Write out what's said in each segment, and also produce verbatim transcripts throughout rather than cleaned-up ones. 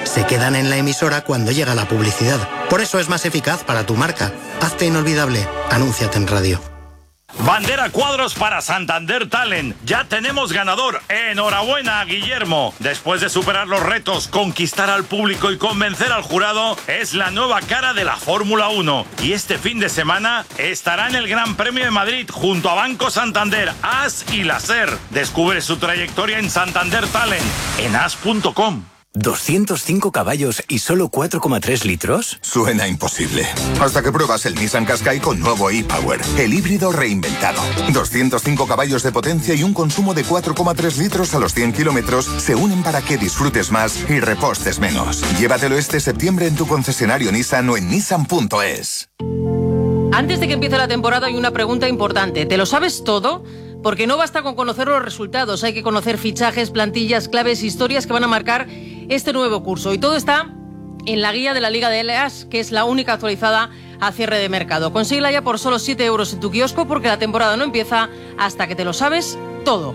se quedan en la emisora cuando llega la publicidad. Por eso es más eficaz para tu marca. Hazte inolvidable. Anúnciate en radio. Bandera cuadros para Santander Talent. Ya tenemos ganador. Enhorabuena a Guillermo. Después de superar los retos, conquistar al público y convencer al jurado, es la nueva cara de la Fórmula uno. Y este fin de semana estará en el Gran Premio de Madrid junto a Banco Santander, As y la SER. Descubre su trayectoria en Santander Talent en as punto com. ¿doscientos cinco caballos y solo cuatro coma tres litros? Suena imposible. Hasta que pruebas el Nissan Qashqai con nuevo e-Power, el híbrido reinventado. doscientos cinco caballos de potencia y un consumo de cuatro coma tres litros a los cien kilómetros se unen para que disfrutes más y repostes menos. Llévatelo este septiembre en tu concesionario Nissan o en nissan punto es. Antes de que empiece la temporada hay una pregunta importante. ¿Te lo sabes todo? Porque no basta con conocer los resultados, hay que conocer fichajes, plantillas, claves, historias que van a marcar este nuevo curso. Y todo está en la guía de la Liga de L A S, que es la única actualizada a cierre de mercado. Consíguela ya por solo siete euros en tu kiosco, porque la temporada no empieza hasta que te lo sabes todo.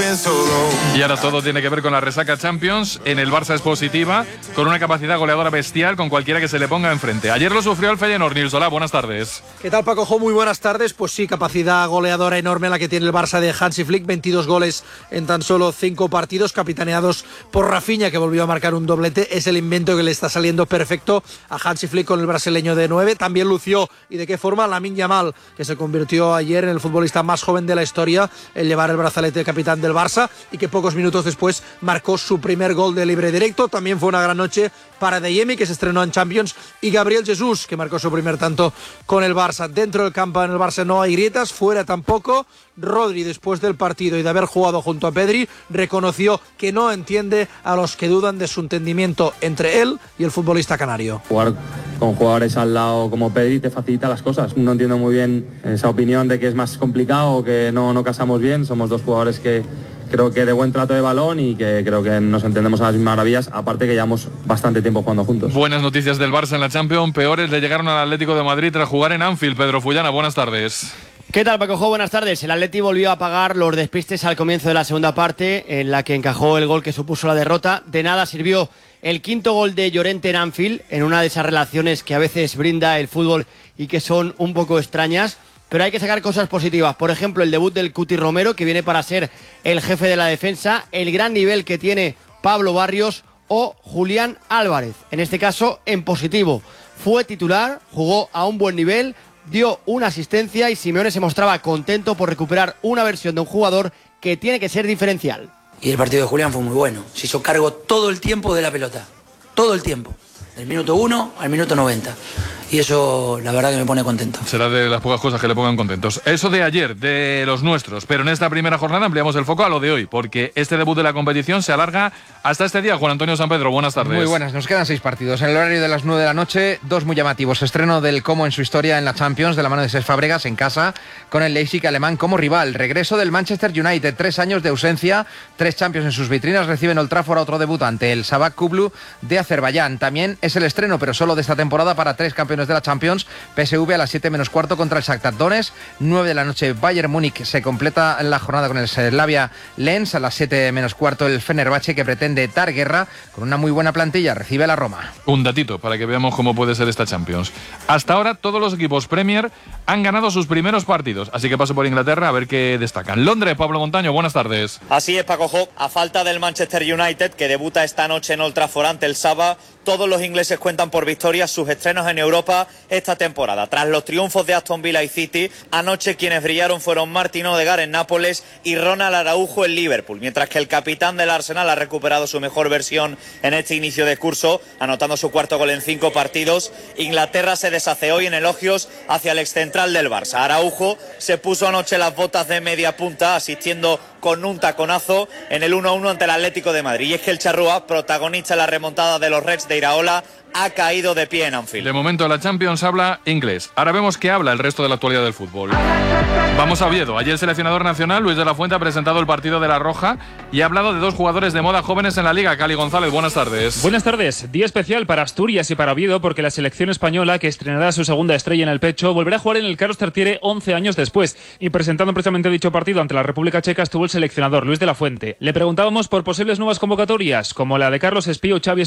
Y ahora todo tiene que ver con la resaca Champions. En el Barça es positiva, con una capacidad goleadora bestial con cualquiera que se le ponga enfrente. Ayer lo sufrió el Feyenoord. Nils, hola, buenas tardes. ¿Qué tal, Paco Jo? Muy buenas tardes. Pues sí, capacidad goleadora enorme la que tiene el Barça de Hansi Flick. veintidós goles en tan solo cinco partidos, capitaneados por Rafinha, que volvió a marcar un doblete. Es el invento que le está saliendo perfecto a Hansi Flick con el brasileño de nueve. También lució, y de qué forma, Lamine Yamal, que se convirtió ayer en el futbolista más joven de la historia en llevar el brazalete de capitán del Barça, y que pocos minutos después marcó su primer gol de libre directo. También fue una gran noche para Adeyemi, que se estrenó en Champions, y Gabriel Jesús, que marcó su primer tanto con el Barça. Dentro del campo en el Barça no hay grietas, fuera tampoco. Rodri, después del partido y de haber jugado junto a Pedri, reconoció que no entiende a los que dudan de su entendimiento entre él y el futbolista canario. Jugar con jugadores al lado como Pedri te facilita las cosas. No entiendo muy bien esa opinión de que es más complicado o que no, no casamos bien. Somos dos jugadores que creo que de buen trato de balón y que creo que nos entendemos a las mismas maravillas, aparte que llevamos bastante tiempo jugando juntos. Buenas noticias del Barça en la Champions, peores le llegaron al Atlético de Madrid tras jugar en Anfield. Pedro Fullana, buenas tardes. ¿Qué tal, Paco Jo? Buenas tardes. El Atleti volvió a pagar los despistes al comienzo de la segunda parte, en la que encajó el gol que supuso la derrota. De nada sirvió el quinto gol de Llorente en Anfield, en una de esas relaciones que a veces brinda el fútbol y que son un poco extrañas. Pero hay que sacar cosas positivas. Por ejemplo, el debut del Cuti Romero, que viene para ser el jefe de la defensa, el gran nivel que tiene Pablo Barrios o Julián Álvarez. En este caso, en positivo. Fue titular, jugó a un buen nivel, dio una asistencia y Simeone se mostraba contento por recuperar una versión de un jugador que tiene que ser diferencial. Y el partido de Julián fue muy bueno. Se hizo cargo todo el tiempo de la pelota. Todo el tiempo. Del minuto uno al minuto noventa. Y eso, la verdad, que me pone contento. Será de las pocas cosas que le pongan contentos. Eso de ayer, de los nuestros. Pero en esta primera jornada ampliamos el foco a lo de hoy, porque este debut de la competición se alarga hasta este día. Juan Antonio San Pedro, buenas tardes. Muy buenas, nos quedan seis partidos. En el horario de las nueve de la noche, dos muy llamativos. Estreno del Como en su historia en la Champions, de la mano de Cesc Fábregas en casa, con el Leipzig alemán como rival. Regreso del Manchester United, tres años de ausencia, tres Champions en sus vitrinas. Reciben Old Trafford a otro debutante, el Sabah Kublu de Azerbaiyán. También es el estreno, pero solo de esta temporada, para tres campeones de la Champions. P S V a las siete menos cuarto contra el Shakhtar Donetsk. nueve de la noche Bayern Múnich se completa la jornada con el Slavia Lens. A las siete menos cuarto el Fenerbahce, que pretende dar guerra con una muy buena plantilla, recibe a la Roma. Un datito para que veamos cómo puede ser esta Champions. Hasta ahora todos los equipos Premier han ganado sus primeros partidos, así que paso por Inglaterra a ver qué destacan. Londres, Pablo Montaño, buenas tardes. Así es, Paco Jo. A falta del Manchester United, que debuta esta noche en Old Trafford ante el Sabah, todos los ingleses cuentan por victorias sus estrenos en Europa esta temporada. Tras los triunfos de Aston Villa y City, anoche quienes brillaron fueron Martin Odegaard en Nápoles y Ronald Araujo en Liverpool, mientras que el capitán del Arsenal ha recuperado su mejor versión en este inicio de curso, anotando su cuarto gol en cinco partidos. Inglaterra se deshace hoy en elogios hacia el excentral del Barça. Araujo se puso anoche las botas de media punta, asistiendo con un taconazo en el uno a uno ante el Atlético de Madrid. Y es que el charrúa, protagonista en la remontada de los Reds de Iraola, ha caído de pie en Anfield. De momento la Champions habla inglés. Ahora vemos qué habla el resto de la actualidad del fútbol. Vamos a Oviedo. Ayer el seleccionador nacional, Luis de la Fuente, ha presentado el partido de La Roja y ha hablado de dos jugadores de moda jóvenes en la Liga. Cali González, buenas tardes. Buenas tardes. Día especial para Asturias y para Oviedo, porque la selección española, que estrenará su segunda estrella en el pecho, volverá a jugar en el Carlos Tartiere once años después. Y presentando precisamente dicho partido ante la República Checa estuvo el seleccionador Luis de la Fuente. Le preguntábamos por posibles nuevas convocatorias, como la de Carlos Espí o Xavi Espart.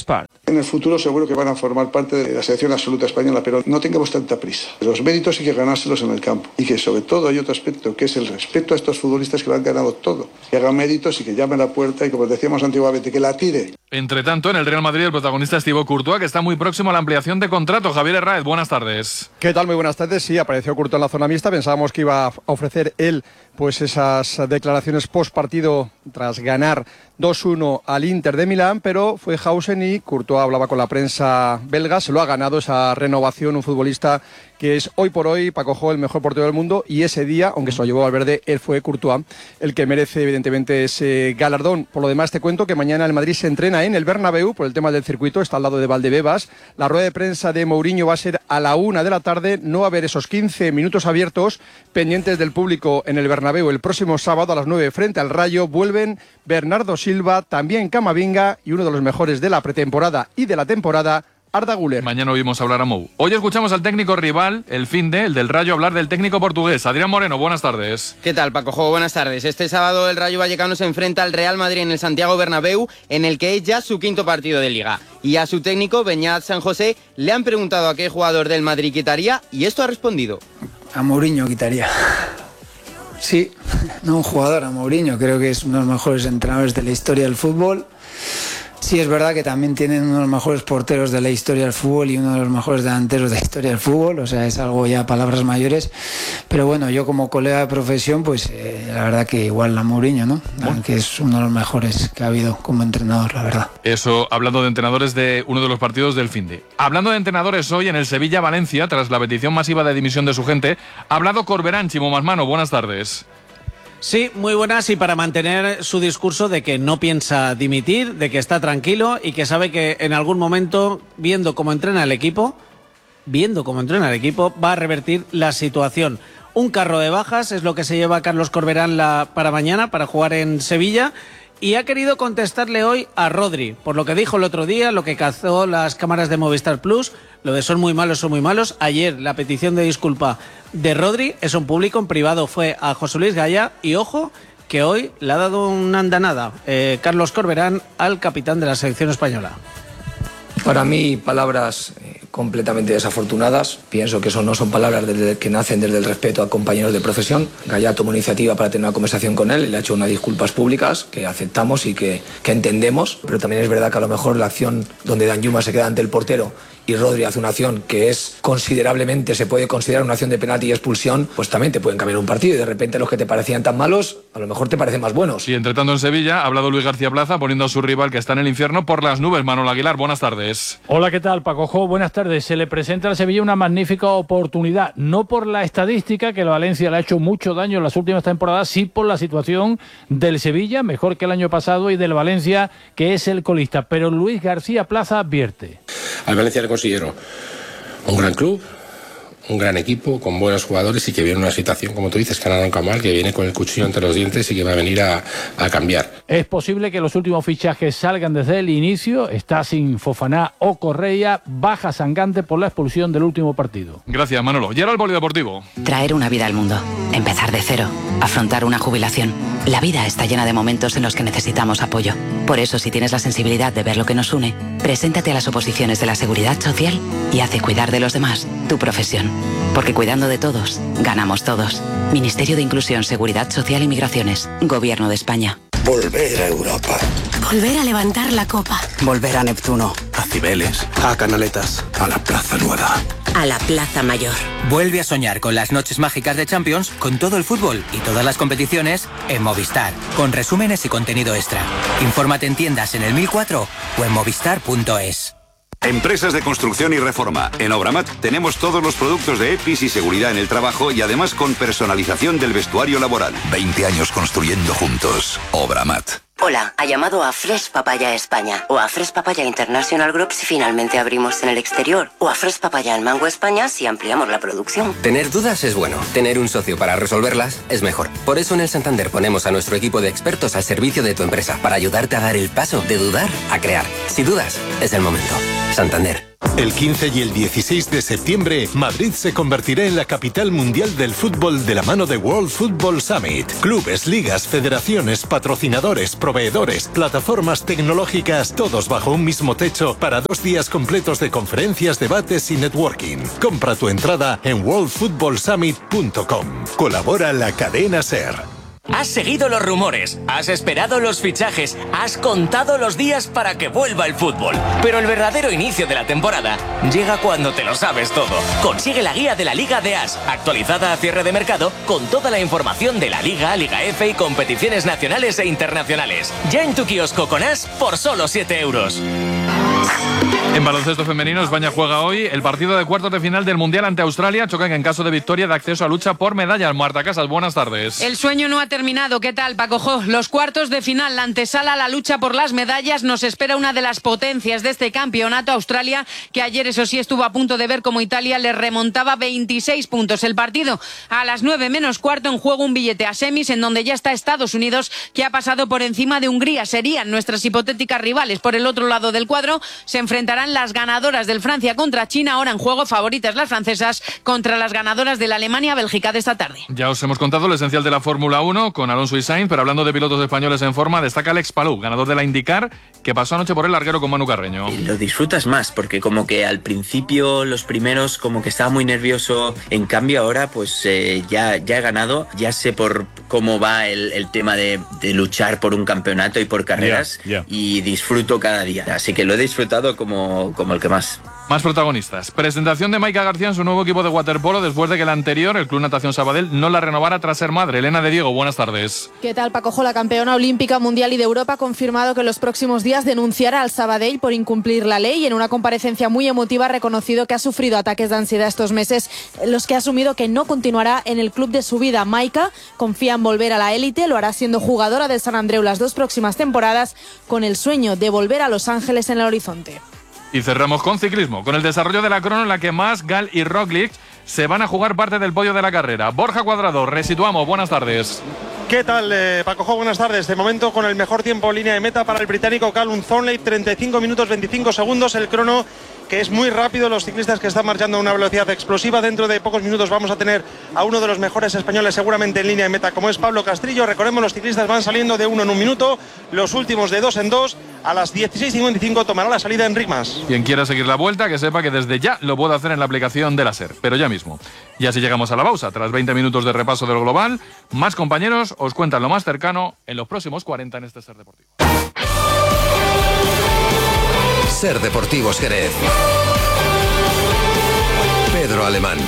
En el futuro seguro que van a formar parte de la selección absoluta española, pero no tengamos tanta prisa. Los méritos hay que ganárselos en el campo. Y que sobre todo hay otro aspecto, que es el respeto a estos futbolistas que lo han ganado todo. Que hagan méritos y que llamen a la puerta y, como decíamos antiguamente, que la tire. Entre tanto, en el Real Madrid el protagonista es Thibaut Courtois, que está muy próximo a la ampliación de contrato. Javier Herráez, buenas tardes. ¿Qué tal? Muy buenas tardes. Sí, apareció Courtois en la zona mixta. Pensábamos que iba a ofrecer él pues esas declaraciones post partido tras ganar dos uno al Inter de Milán, pero fue Hausen y Courtois hablaba con la prensa belga. Se lo ha ganado esa renovación, un futbolista que es hoy por hoy, Paco Jo, el mejor portero del mundo, y ese día, aunque se lo llevó Valverde, él fue Courtois el que merece evidentemente ese galardón. Por lo demás te cuento que mañana el Madrid se entrena en el Bernabéu por el tema del circuito, está al lado de Valdebebas. La rueda de prensa de Mourinho va a ser a la una de la tarde, no va a haber esos quince minutos abiertos pendientes del público en el Bernabéu. El próximo sábado a las nueve frente al Rayo vuelven Bernardo Silva, también Camavinga y uno de los mejores de la pretemporada y de la temporada, Arda Güler. Mañana oímos hablar a Mou. Hoy escuchamos al técnico rival, el Finde, el del Rayo, hablar del técnico portugués. Adrián Moreno, buenas tardes. ¿Qué tal, Paco Jo? Buenas tardes. Este sábado el Rayo Vallecano se enfrenta al Real Madrid en el Santiago Bernabéu, en el que es ya su quinto partido de Liga. Y a su técnico, Beñat San José, le han preguntado a qué jugador del Madrid quitaría y esto ha respondido. A Mourinho quitaría. Sí, no un jugador, a Mourinho. Creo que es uno de los mejores entrenadores de la historia del fútbol. Sí, es verdad que también tienen uno de los mejores porteros de la historia del fútbol y uno de los mejores delanteros de la historia del fútbol, o sea, es algo ya palabras mayores, pero bueno, yo como colega de profesión, pues eh, la verdad que igual a Mourinho, ¿no? Bueno. Que es uno de los mejores que ha habido como entrenador, la verdad. Eso, hablando de entrenadores de uno de los partidos del Finde. Hablando de entrenadores, hoy en el Sevilla-Valencia, tras la petición masiva de dimisión de su gente, ha hablado Corberán. Chimo Masmano, buenas tardes. Sí, muy buenas, y para mantener su discurso de que no piensa dimitir, de que está tranquilo y que sabe que en algún momento, viendo cómo entrena el equipo, viendo cómo entrena el equipo, va a revertir la situación. Un carro de bajas es lo que se lleva Carlos Corberán la, para mañana, para jugar en Sevilla, y ha querido contestarle hoy a Rodri, por lo que dijo el otro día, lo que cazó las cámaras de Movistar Plus, lo de son muy malos, son muy malos. Ayer la petición de disculpa de Rodri, es un público, en privado fue a José Luis Gaya, y ojo que hoy le ha dado una andanada eh, Carlos Corberán al capitán de la selección española. Para mí, palabras eh, completamente desafortunadas. Pienso que eso no son palabras desde, que nacen desde el respeto a compañeros de profesión. Gaya tomó iniciativa para tener una conversación con él y le ha hecho unas disculpas públicas que aceptamos y que, que entendemos. Pero también es verdad que a lo mejor la acción donde Danjuma se queda ante el portero y Rodri hace una acción que es considerablemente, se puede considerar una acción de penalti y expulsión, pues también te pueden cambiar un partido y de repente los que te parecían tan malos, a lo mejor te parecen más buenos. Y entre tanto en Sevilla ha hablado Luis García Plaza poniendo a su rival que está en el infierno por las nubes. Manuel Aguilar, buenas tardes. Hola, ¿qué tal, Paco Jo? Buenas tardes. Se le presenta al Sevilla una magnífica oportunidad, no por la estadística, que el Valencia le ha hecho mucho daño en las últimas temporadas, sí por la situación del Sevilla, mejor que el año pasado, y del Valencia, que es el colista. Pero Luis García Plaza advierte. Al Valencia le considero un gran club, un gran equipo, con buenos jugadores y que viene una situación, como tú dices, que han arrancado mal, que viene con el cuchillo entre los dientes y que va a venir a, a cambiar. Es posible que los últimos fichajes salgan desde el inicio. Está sin Fofaná o Correa, baja sangrante por la expulsión del último partido. Gracias, Manolo. Y ahora el polideportivo. Traer una vida al mundo, empezar de cero, afrontar una jubilación. La vida está llena de momentos en los que necesitamos apoyo. Por eso, si tienes la sensibilidad de ver lo que nos une, preséntate a las oposiciones de la Seguridad Social y hace cuidar de los demás tu profesión. Porque cuidando de todos, ganamos todos. Ministerio de Inclusión, Seguridad Social y Migraciones. Gobierno de España. Volver a Europa. Volver a levantar la copa. Volver a Neptuno. A Cibeles. A Canaletas. A la Plaza Nueva. A la Plaza Mayor. Vuelve a soñar con las noches mágicas de Champions, con todo el fútbol y todas las competiciones en Movistar, con resúmenes y contenido extra. Infórmate en tiendas en el mil cuatro o en movistar punto es. Empresas de construcción y reforma. En Obramat tenemos todos los productos de EPIs y seguridad en el trabajo y además con personalización del vestuario laboral. veinte años construyendo juntos. Obramat. Hola, ha llamado a Fresh Papaya España o a Fresh Papaya International Group si finalmente abrimos en el exterior o a Fresh Papaya en Mango España si ampliamos la producción. Tener dudas es bueno, tener un socio para resolverlas es mejor. Por eso en el Santander ponemos a nuestro equipo de expertos al servicio de tu empresa para ayudarte a dar el paso de dudar a crear. Si dudas, es el momento. Santander. El quince y el dieciséis de septiembre, Madrid se convertirá en la capital mundial del fútbol de la mano de World Football Summit. Clubes, ligas, federaciones, patrocinadores, proveedores, plataformas tecnológicas, todos bajo un mismo techo para dos días completos de conferencias, debates y networking. Compra tu entrada en world football summit punto com. Colabora la cadena SER. Has seguido los rumores, has esperado los fichajes, has contado los días para que vuelva el fútbol. Pero el verdadero inicio de la temporada llega cuando te lo sabes todo. Consigue la guía de la Liga de As, actualizada a cierre de mercado, con toda la información de la Liga, Liga F y competiciones nacionales e internacionales. Ya en tu kiosco con As por solo siete euros. En baloncesto femenino, España juega hoy el partido de cuartos de final del Mundial ante Australia. Chocan en caso de victoria de acceso a lucha por medallas. Marta Casas, buenas tardes. El sueño no ha terminado. ¿Qué tal, Paco Jo? Los cuartos de final, la antesala a la lucha por las medallas. Nos espera una de las potencias de este campeonato, Australia, que ayer, eso sí, estuvo a punto de ver cómo Italia le remontaba veintiséis puntos. El partido a las nueve menos cuarto, en juego un billete a semis, en donde ya está Estados Unidos, que ha pasado por encima de Hungría. Serían nuestras hipotéticas rivales. Por el otro lado del cuadro se enfrentarán las ganadoras del Francia contra China, ahora en juego favoritas las francesas contra las ganadoras de la Alemania-Bélgica de esta tarde. Ya os hemos contado lo esencial de la Fórmula uno con Alonso y Sainz, pero hablando de pilotos españoles en forma, destaca Alex Palou, ganador de la IndyCar, que pasó anoche por el larguero con Manu Carreño. Lo disfrutas más, porque como que al principio, los primeros, como que estaba muy nervioso, en cambio ahora pues eh, ya, ya he ganado, ya sé por cómo va el, el tema de, de luchar por un campeonato y por carreras, yeah, yeah. y disfruto cada día, así que lo he disfrutado como, como el que más. Más protagonistas. Presentación de Maika García en su nuevo equipo de waterpolo después de que el anterior, el Club Natación Sabadell, no la renovara tras ser madre. Elena de Diego, buenas tardes. ¿Qué tal, Paco Jo? La campeona olímpica, mundial y de Europa ha confirmado que en los próximos días denunciará al Sabadell por incumplir la ley, y en una comparecencia muy emotiva ha reconocido que ha sufrido ataques de ansiedad estos meses, en los que ha asumido que no continuará en el club de su vida. Maika confía en volver a la élite, lo hará siendo jugadora del San Andreu las dos próximas temporadas, con el sueño de volver a Los Ángeles en el horizonte. Y cerramos con ciclismo, con el desarrollo de la crono en la que Mas, Gal y Roglic se van a jugar parte del podio de la carrera. Borja Cuadrado, resituamos, buenas tardes. ¿Qué tal, eh, Paco Jo? Buenas tardes. De momento con el mejor tiempo en línea de meta para el británico Callum Thornley, treinta y cinco minutos veinticinco segundos, el crono que es muy rápido, los ciclistas que están marchando a una velocidad explosiva. Dentro de pocos minutos vamos a tener a uno de los mejores españoles seguramente en línea de meta, como es Pablo Castrillo. Recordemos, los ciclistas van saliendo de uno en un minuto, los últimos de dos en dos. A las dieciséis cincuenta y cinco tomará la salida en Rigmas. Quien quiera seguir la vuelta, que sepa que desde ya lo puede hacer en la aplicación de la SER, pero ya mismo. Y así llegamos a la pausa. Tras veinte minutos de repaso de lo global, más compañeros os cuentan lo más cercano en los próximos cuarenta en este SER Deportivo. SER Deportivos Jerez. Pedro Alemán.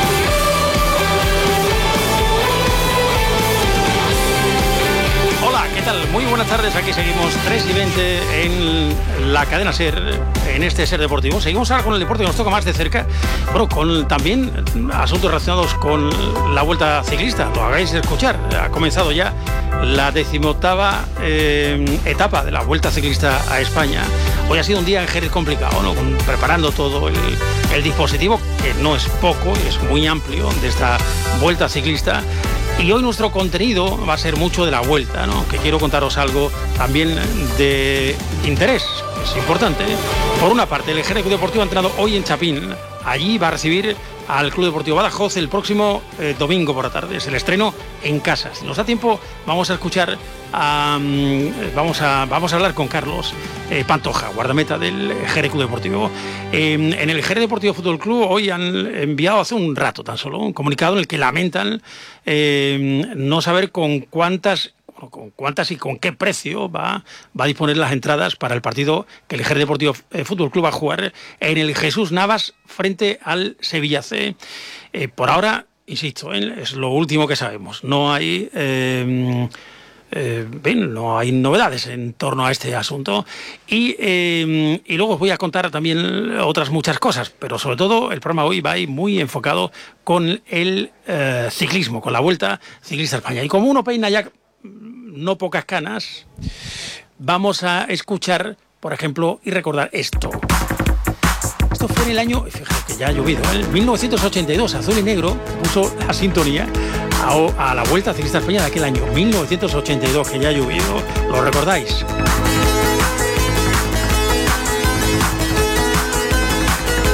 Hola, ¿qué tal? Muy buenas tardes. Aquí seguimos tres y veinte en la cadena SER, en este SER Deportivo. Seguimos ahora con el deporte que nos toca más de cerca. Bueno, con también asuntos relacionados con la Vuelta Ciclista. Lo hagáis escuchar. Ha comenzado ya la decimoctava eh, etapa de la Vuelta Ciclista a España. Hoy ha sido un día en Jerez complicado, ¿no? Con, preparando todo el, el dispositivo, que no es poco, es muy amplio, de esta Vuelta Ciclista. Y hoy nuestro contenido va a ser mucho de la Vuelta, ¿no? Que quiero contaros algo también de interés, es importante, ¿eh? Por una parte, el Jerez Club Deportivo ha entrenado hoy en Chapín. Allí va a recibir al Club Deportivo Badajoz el próximo eh, domingo por la tarde. Es el estreno en casa. Si nos da tiempo, vamos a escuchar, um, vamos, a, vamos a hablar con Carlos eh, Pantoja, guardameta del Jerez Club Deportivo. Eh, en el Jerez Deportivo Fútbol Club hoy han enviado hace un rato tan solo un comunicado en el que lamentan eh, no saber con cuántas con cuántas y con qué precio va, va a disponer las entradas para el partido que el Jerez Deportivo eh, Fútbol Club va a jugar en el Jesús Navas frente al Sevilla C. Eh, por ahora, insisto, eh, es lo último que sabemos. No hay eh, eh, bien, no hay novedades en torno a este asunto. Y, eh, y luego os voy a contar también otras muchas cosas, pero sobre todo el programa hoy va a ir muy enfocado con el eh, ciclismo, con la Vuelta Ciclista a España. Y como uno peina ya no pocas canas, vamos a escuchar, por ejemplo, y recordar esto. Esto fue en el año, fíjate que ya ha llovido, en mil novecientos ochenta y dos, Azul y Negro puso la sintonía a, a la Vuelta Ciclista a España de aquel año, mil novecientos ochenta y dos, que ya ha llovido, ¿lo recordáis?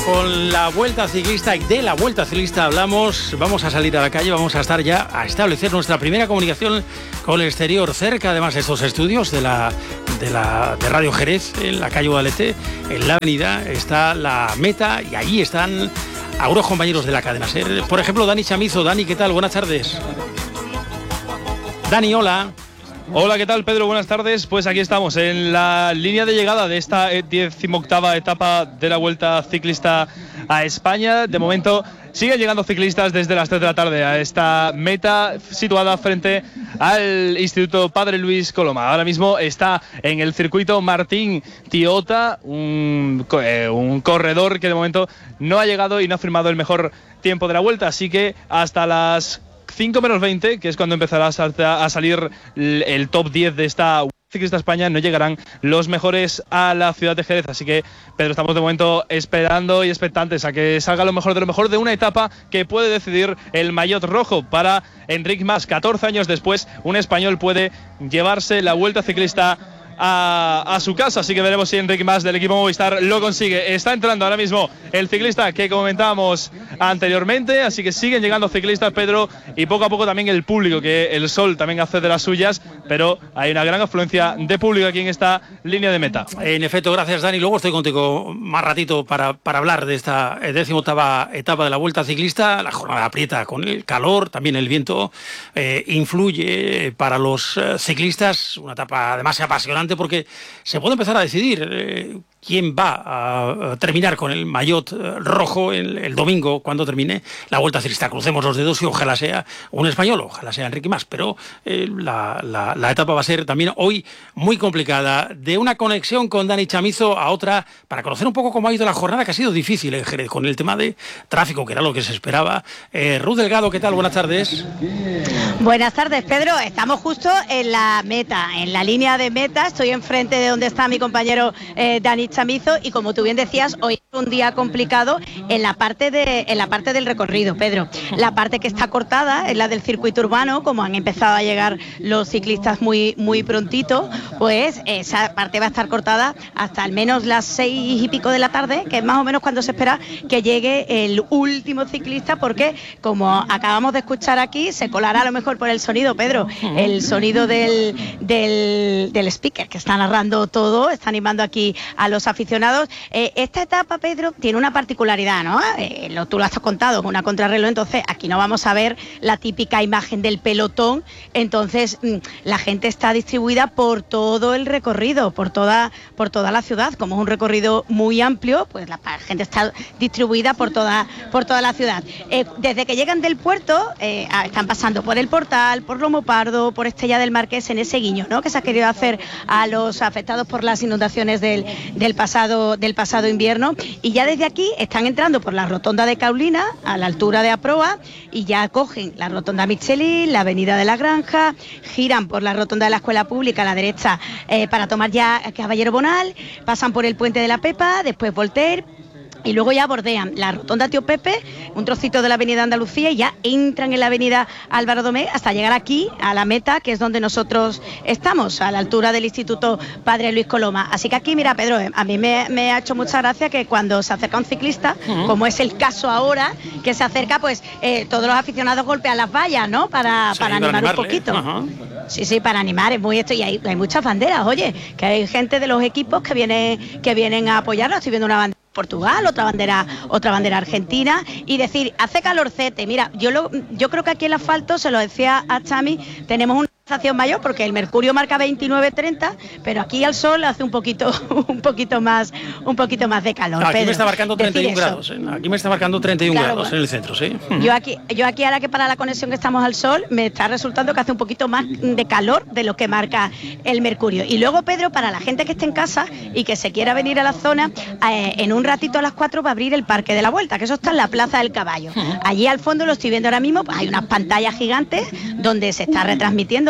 con la Vuelta Ciclista y de la Vuelta Ciclista hablamos. Vamos a salir a la calle, vamos a estar ya a establecer nuestra primera comunicación con el exterior, cerca además de estos estudios de la de la de Radio Jerez, en la calle Guadalete, en la avenida está la meta y allí están algunos compañeros de la cadena SER. Por ejemplo, Dani Chamizo. Dani, ¿qué tal? Buenas tardes. Dani, hola. Hola, ¿qué tal, Pedro? Buenas tardes. Pues aquí estamos en la línea de llegada de esta decimoctava etapa de la Vuelta Ciclista a España. De momento siguen llegando ciclistas desde las tres de la tarde a esta meta situada frente al Instituto Padre Luis Coloma. Ahora mismo está en el circuito Martín Tiota, un, eh, un corredor que de momento no ha llegado y no ha firmado el mejor tiempo de la Vuelta. Así que hasta las cinco menos veinte, que es cuando empezará a salir el top diez de esta Ciclista España, no llegarán los mejores a la ciudad de Jerez. Así que, Pedro, estamos de momento esperando y expectantes a que salga lo mejor de lo mejor de una etapa que puede decidir el maillot rojo para Enric Mas. catorce años después, un español puede llevarse la Vuelta Ciclista A, a su casa, así que veremos si Enric Mas del equipo Movistar lo consigue. Está entrando ahora mismo el ciclista que comentábamos anteriormente, así que siguen llegando ciclistas, Pedro, y poco a poco también el público, que el sol también hace de las suyas, pero hay una gran afluencia de público aquí en esta línea de meta. En efecto, gracias, Dani. Luego estoy contigo más ratito para, para hablar de esta decimoctava etapa de la Vuelta Ciclista. La jornada aprieta con el calor, también el viento eh, influye para los eh, ciclistas, una etapa además apasionante, porque se puede empezar a decidir eh, quién va a terminar con el maillot rojo el, el domingo cuando termine la Vuelta Ciclista. Crucemos los dedos y ojalá sea un español, ojalá sea Enric Mas, pero eh, la, la, la etapa va a ser también hoy muy complicada. De una conexión con Dani Chamizo a otra, para conocer un poco cómo ha ido la jornada, que ha sido difícil en Jerez con el tema de tráfico, que era lo que se esperaba. Eh, Ruth Delgado, ¿qué tal? Buenas tardes. Buenas tardes, Pedro. Estamos justo en la meta, en la línea de meta. Estoy enfrente de donde está mi compañero eh, Dani Chamizo, y como tú bien decías, hoy es un día complicado en la parte de en la parte del recorrido, Pedro. La parte que está cortada es la del circuito urbano. Como han empezado a llegar los ciclistas muy muy prontito, pues esa parte va a estar cortada hasta al menos las seis y pico de la tarde, que es más o menos cuando se espera que llegue el último ciclista, porque como acabamos de escuchar aquí, se colará a lo mejor por el sonido, Pedro, el sonido del, del, del speaker que está narrando todo, está animando aquí a los aficionados. Eh, esta etapa, Pedro, tiene una particularidad, ¿no? Eh, lo, tú lo has contado, una contrarreloj, entonces aquí no vamos a ver la típica imagen del pelotón, entonces mmm, la gente está distribuida por todo el recorrido, por toda, por toda la ciudad. Como es un recorrido muy amplio, pues la gente está distribuida por toda, por toda la ciudad. Eh, desde que llegan del puerto, eh, están pasando por el Portal, por Lomo Pardo, por Estella del Marqués, en ese guiño, ¿no?, que se ha querido hacer a los afectados por las inundaciones del, del pasado del pasado invierno, y ya desde aquí están entrando por la rotonda de Caulina a la altura de Aproa, y ya cogen la rotonda Michelin, la avenida de la Granja, giran por la rotonda de la Escuela Pública a la derecha eh, para tomar ya Caballero Bonal, pasan por el puente de la Pepa, después Voltaire, y luego ya bordean la rotonda Tío Pepe, un trocito de la avenida Andalucía, y ya entran en la avenida Álvaro Domé hasta llegar aquí a la meta, que es donde nosotros estamos, a la altura del Instituto Padre Luis Coloma. Así que aquí, mira, Pedro, a mí me, me ha hecho mucha gracia que cuando se acerca un ciclista, uh-huh. como es el caso ahora, que se acerca, pues eh, todos los aficionados golpean las vallas, ¿no?, para, sí, para animar un poquito. Uh-huh. Sí, sí, para animar, es muy esto, y hay, hay muchas banderas, oye, que hay gente de los equipos que viene, que vienen a apoyarlo. Estoy viendo una bandera Portugal, otra bandera, otra bandera argentina, y decir, hace calorcete. Mira, yo lo, yo creo que aquí el asfalto, se lo decía a Chami, tenemos una sensación mayor porque el mercurio marca veintinueve treinta, pero aquí al sol hace un poquito un poquito más un poquito más de calor. No, aquí Pedro, me está marcando treinta y uno grados, ¿eh? Aquí me está marcando treinta y uno claro, grados en el centro, sí. Yo aquí yo aquí ahora que para la conexión que estamos al sol me está resultando que hace un poquito más de calor de lo que marca el mercurio. Y luego, Pedro, para la gente que esté en casa y que se quiera venir a la zona, eh, en un ratito a las cuatro va a abrir el Parque de la Vuelta, que eso está en la Plaza del Caballo. Allí al fondo, lo estoy viendo ahora mismo, pues hay unas pantallas gigantes donde se está retransmitiendo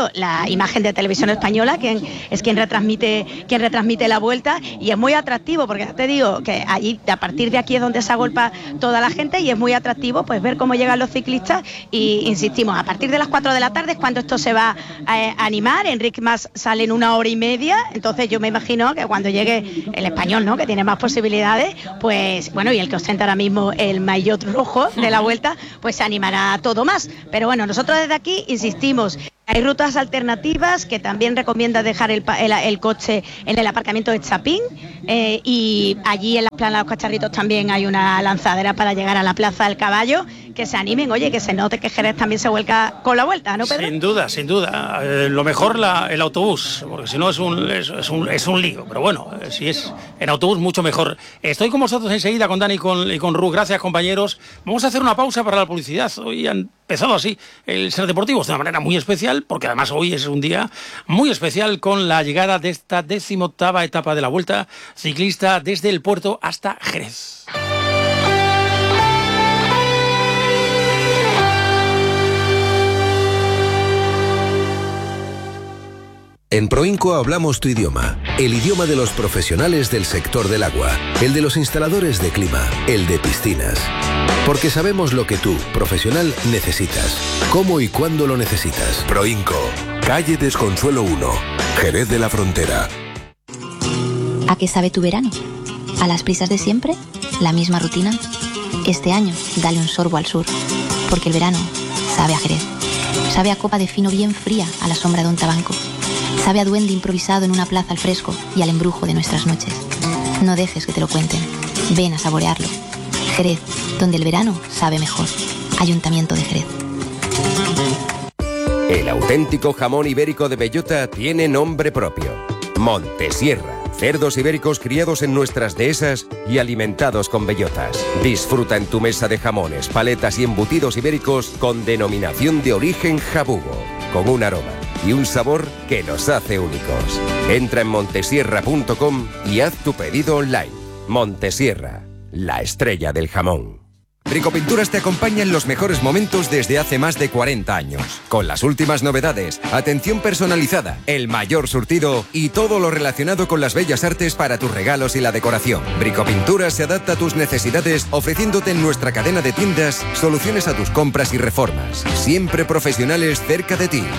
sido la imagen de Televisión Española, quien es quien retransmite, quien retransmite la vuelta, y es muy atractivo, porque ya te digo que allí, a partir de aquí es donde se agolpa toda la gente, y es muy atractivo pues ver cómo llegan los ciclistas, y insistimos, a partir de las cuatro de la tarde es cuando esto se va a, a animar. Enric Mas sale en una hora y media, entonces yo me imagino que cuando llegue el español, ¿no?, que tiene más posibilidades, pues bueno, y el que ostenta ahora mismo el maillot rojo de la vuelta, pues se animará todo más. Pero bueno, nosotros desde aquí insistimos, hay rutas alternativas que también recomienda dejar el, el, el coche en el aparcamiento de Chapín, eh, y allí en la Plana de los Cacharritos también hay una lanzadera para llegar a la Plaza del Caballo. Que se animen, oye, que se note que Jerez también se vuelca con la vuelta, ¿no, Pedro? Sin duda, sin duda. Eh, lo mejor la, el autobús, porque si no es un, es, es, un, es un lío. Pero bueno, eh, si es en autobús, mucho mejor. Estoy con vosotros enseguida, con Dani y con, y con Ru. Gracias, compañeros. Vamos a hacer una pausa para la publicidad. Hoy han empezado así el Ser Deportivos de una manera muy especial, porque además hoy es un día muy especial con la llegada de esta decimoctava etapa de la Vuelta Ciclista desde el puerto hasta Jerez. En Proinco hablamos tu idioma, el idioma de los profesionales del sector del agua, el de los instaladores de clima, el de piscinas. Porque sabemos lo que tú, profesional, necesitas, cómo y cuándo lo necesitas. Proinco, calle Desconsuelo uno, Jerez de la Frontera. ¿A qué sabe tu verano? ¿A las prisas de siempre? ¿La misma rutina? Este año, dale un sorbo al sur, porque el verano sabe a Jerez. Sabe a copa de fino bien fría a la sombra de un tabanco. Sabe a duende improvisado en una plaza al fresco y al embrujo de nuestras noches. No dejes que te lo cuenten. Ven a saborearlo. Jerez, donde el verano sabe mejor. Ayuntamiento de Jerez. El auténtico jamón ibérico de bellota tiene nombre propio. Montesierra. Cerdos ibéricos criados en nuestras dehesas y alimentados con bellotas. Disfruta en tu mesa de jamones, paletas y embutidos ibéricos con denominación de origen jabugo, con un aroma y un sabor que los hace únicos. Entra en montesierra punto com y haz tu pedido online. Montesierra, la estrella del jamón. Bricopinturas te acompaña en los mejores momentos desde hace más de cuarenta años. Con las últimas novedades, atención personalizada, el mayor surtido y todo lo relacionado con las bellas artes para tus regalos y la decoración. Bricopinturas se adapta a tus necesidades ofreciéndote en nuestra cadena de tiendas soluciones a tus compras y reformas. Siempre profesionales cerca de ti.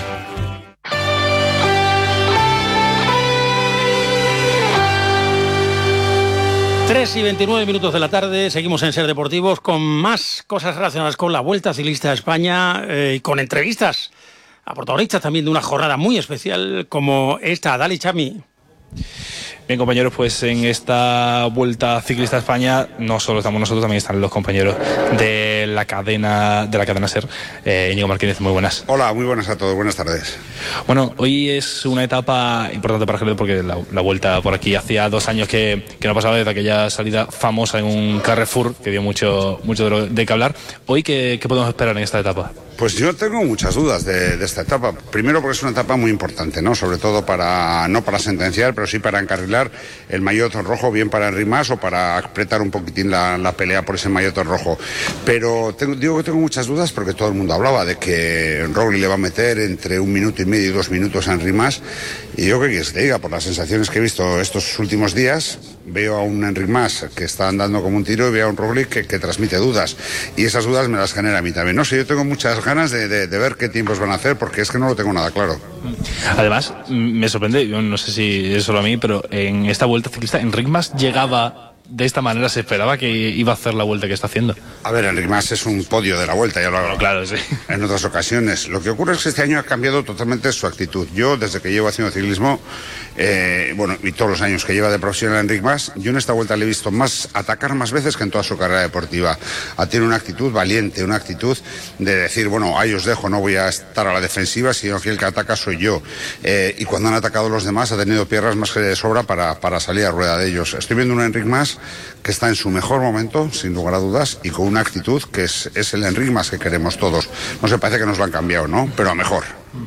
tres y veintinueve minutos de la tarde, seguimos en Ser Deportivos con más cosas relacionadas con la Vuelta Ciclista a España y eh, con entrevistas a protagonistas también de una jornada muy especial como esta. Dali, Chami. Bien, compañeros, pues en esta Vuelta Ciclista a España no solo estamos nosotros, también están los compañeros de la cadena de la cadena SER. eh, Íñigo Martínez, muy buenas. Hola, muy buenas a todos, buenas tardes. Bueno, hoy es una etapa importante para Jerez porque la, la Vuelta por aquí hacía dos años que, que no pasaba desde aquella salida famosa en un Carrefour que dio mucho, mucho de, lo, de qué hablar. Hoy, ¿qué, qué podemos esperar en esta etapa? Pues yo tengo muchas dudas de, de esta etapa. Primero porque es una etapa muy importante, ¿no? Sobre todo para, no para sentenciar, pero sí para encarrilar el maillot rojo, bien para Enric Mas o para apretar un poquitín la, la pelea por ese maillot rojo. Pero tengo, digo que tengo muchas dudas porque todo el mundo hablaba de que Roglic le va a meter entre un minuto y medio y dos minutos a Enric Mas. Y yo, ¿qué quieres que te diga? Por las sensaciones que he visto estos últimos días, veo a un Enric Mas que está andando como un tiro y veo a un Roglic que, que transmite dudas. Y esas dudas me las genera a mí también. No sé, yo tengo muchas ganas De, de, de ver qué tiempos van a hacer porque es que no lo tengo nada claro. Además, me sorprende, yo no sé si es solo a mí, pero en esta Vuelta Ciclista Enric Mas llegaba de esta manera, se esperaba que iba a hacer la vuelta que está haciendo. A ver, Enric Mas es un podio de la Vuelta, ya lo hago claro, sí. en otras ocasiones. Lo que ocurre es que este año ha cambiado totalmente su actitud. Yo, desde que llevo haciendo ciclismo, eh, bueno, y todos los años que lleva de profesional Enric Mas, yo en esta Vuelta le he visto más atacar más veces que en toda su carrera deportiva. Tiene una actitud valiente, una actitud de decir, bueno, ahí os dejo, no voy a estar a la defensiva, sino que el que ataca soy yo. Eh, y cuando han atacado los demás, ha tenido piernas más que de sobra para, para salir a rueda de ellos. Estoy viendo un Enric Mas que está en su mejor momento, sin lugar a dudas, y con una actitud que es, es el Enric Mas que queremos todos. No se parece que nos lo han cambiado, ¿no? Pero a mejor.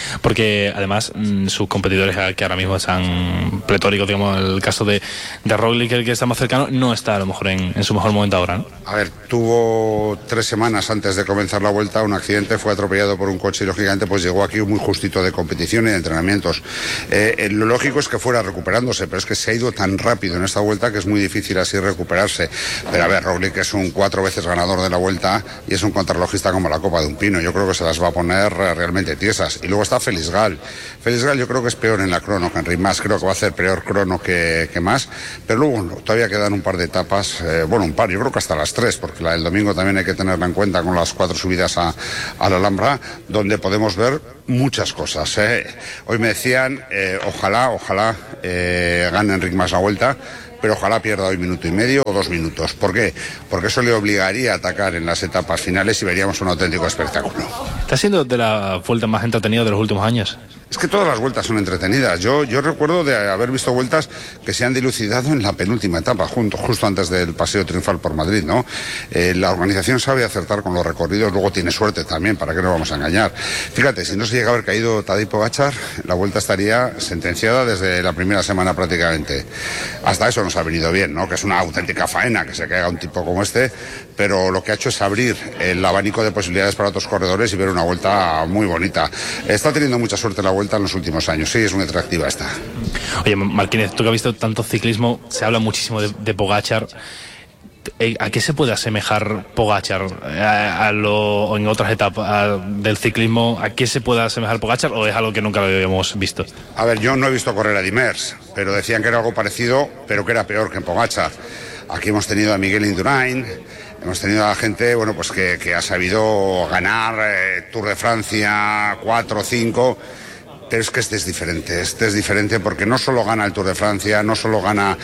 porque además mmm, sus competidores que ahora mismo están pletóricos, digamos, el caso de, de Roglic, el que está más cercano, no está a lo mejor en, en su mejor momento ahora, ¿no? A ver, tuvo tres semanas antes de comenzar la Vuelta un accidente, fue atropellado por un coche y lógicamente pues llegó aquí muy justito de competición y de entrenamientos. Eh, lo lógico es que fuera recuperándose, pero es que se ha ido tan rápido en esta Vuelta que es muy difícil así recuperarse. Pero a ver, Roglic es un cuatro veces ganador de la Vuelta y es un contrarrelojista como la copa de un pino. Yo creo que se las va a poner realmente tiesas. Y luego está Félix Gal. Félix Gal yo creo que es peor en la crono que Enric Mas, creo que va a hacer peor crono que, que Mas, pero luego todavía quedan un par de etapas, eh, bueno, un par, yo creo que hasta las tres, porque la del domingo también hay que tenerla en cuenta con las cuatro subidas a, a la Alhambra, donde podemos ver muchas cosas. Eh. Hoy me decían, eh, ojalá, ojalá eh, gane Enric Mas la Vuelta, pero ojalá pierda hoy minuto y medio o dos minutos. ¿Por qué? Porque eso le obligaría a atacar en las etapas finales y veríamos un auténtico espectáculo. ¿Está siendo de la vuelta más entretenida de los últimos años? Es que todas las vueltas son entretenidas. Yo, yo recuerdo de haber visto vueltas que se han dilucidado en la penúltima etapa, junto, justo antes del paseo triunfal por Madrid, ¿no? Eh, la organización sabe acertar con los recorridos, luego tiene suerte también, ¿para qué nos vamos a engañar? Fíjate, si no se llega a haber caído Tadej Pogačar, la vuelta estaría sentenciada desde la primera semana prácticamente. Hasta eso nos ha venido bien, ¿no? Que es una auténtica faena que se caiga un tipo como este, pero lo que ha hecho es abrir el abanico de posibilidades para otros corredores y ver una vuelta muy bonita. Está teniendo mucha suerte la vuelta en los últimos años, sí, es muy atractiva esta. Oye, Martínez, tú que has visto tanto ciclismo, se habla muchísimo de, de Pogačar. ¿A qué se puede asemejar Pogačar a, a lo, en otras etapas a, del ciclismo? ¿A qué se puede asemejar Pogačar o es algo que nunca lo habíamos visto? A ver, yo no he visto correr a Dimers, pero decían que era algo parecido, pero que era peor que en Pogačar. Aquí hemos tenido a Miguel Indurain, hemos tenido a gente, bueno, pues que, que ha sabido ganar eh, Tour de Francia cuatro, cinco. Pero es que este es diferente, este es diferente porque no solo gana el Tour de Francia, no solo gana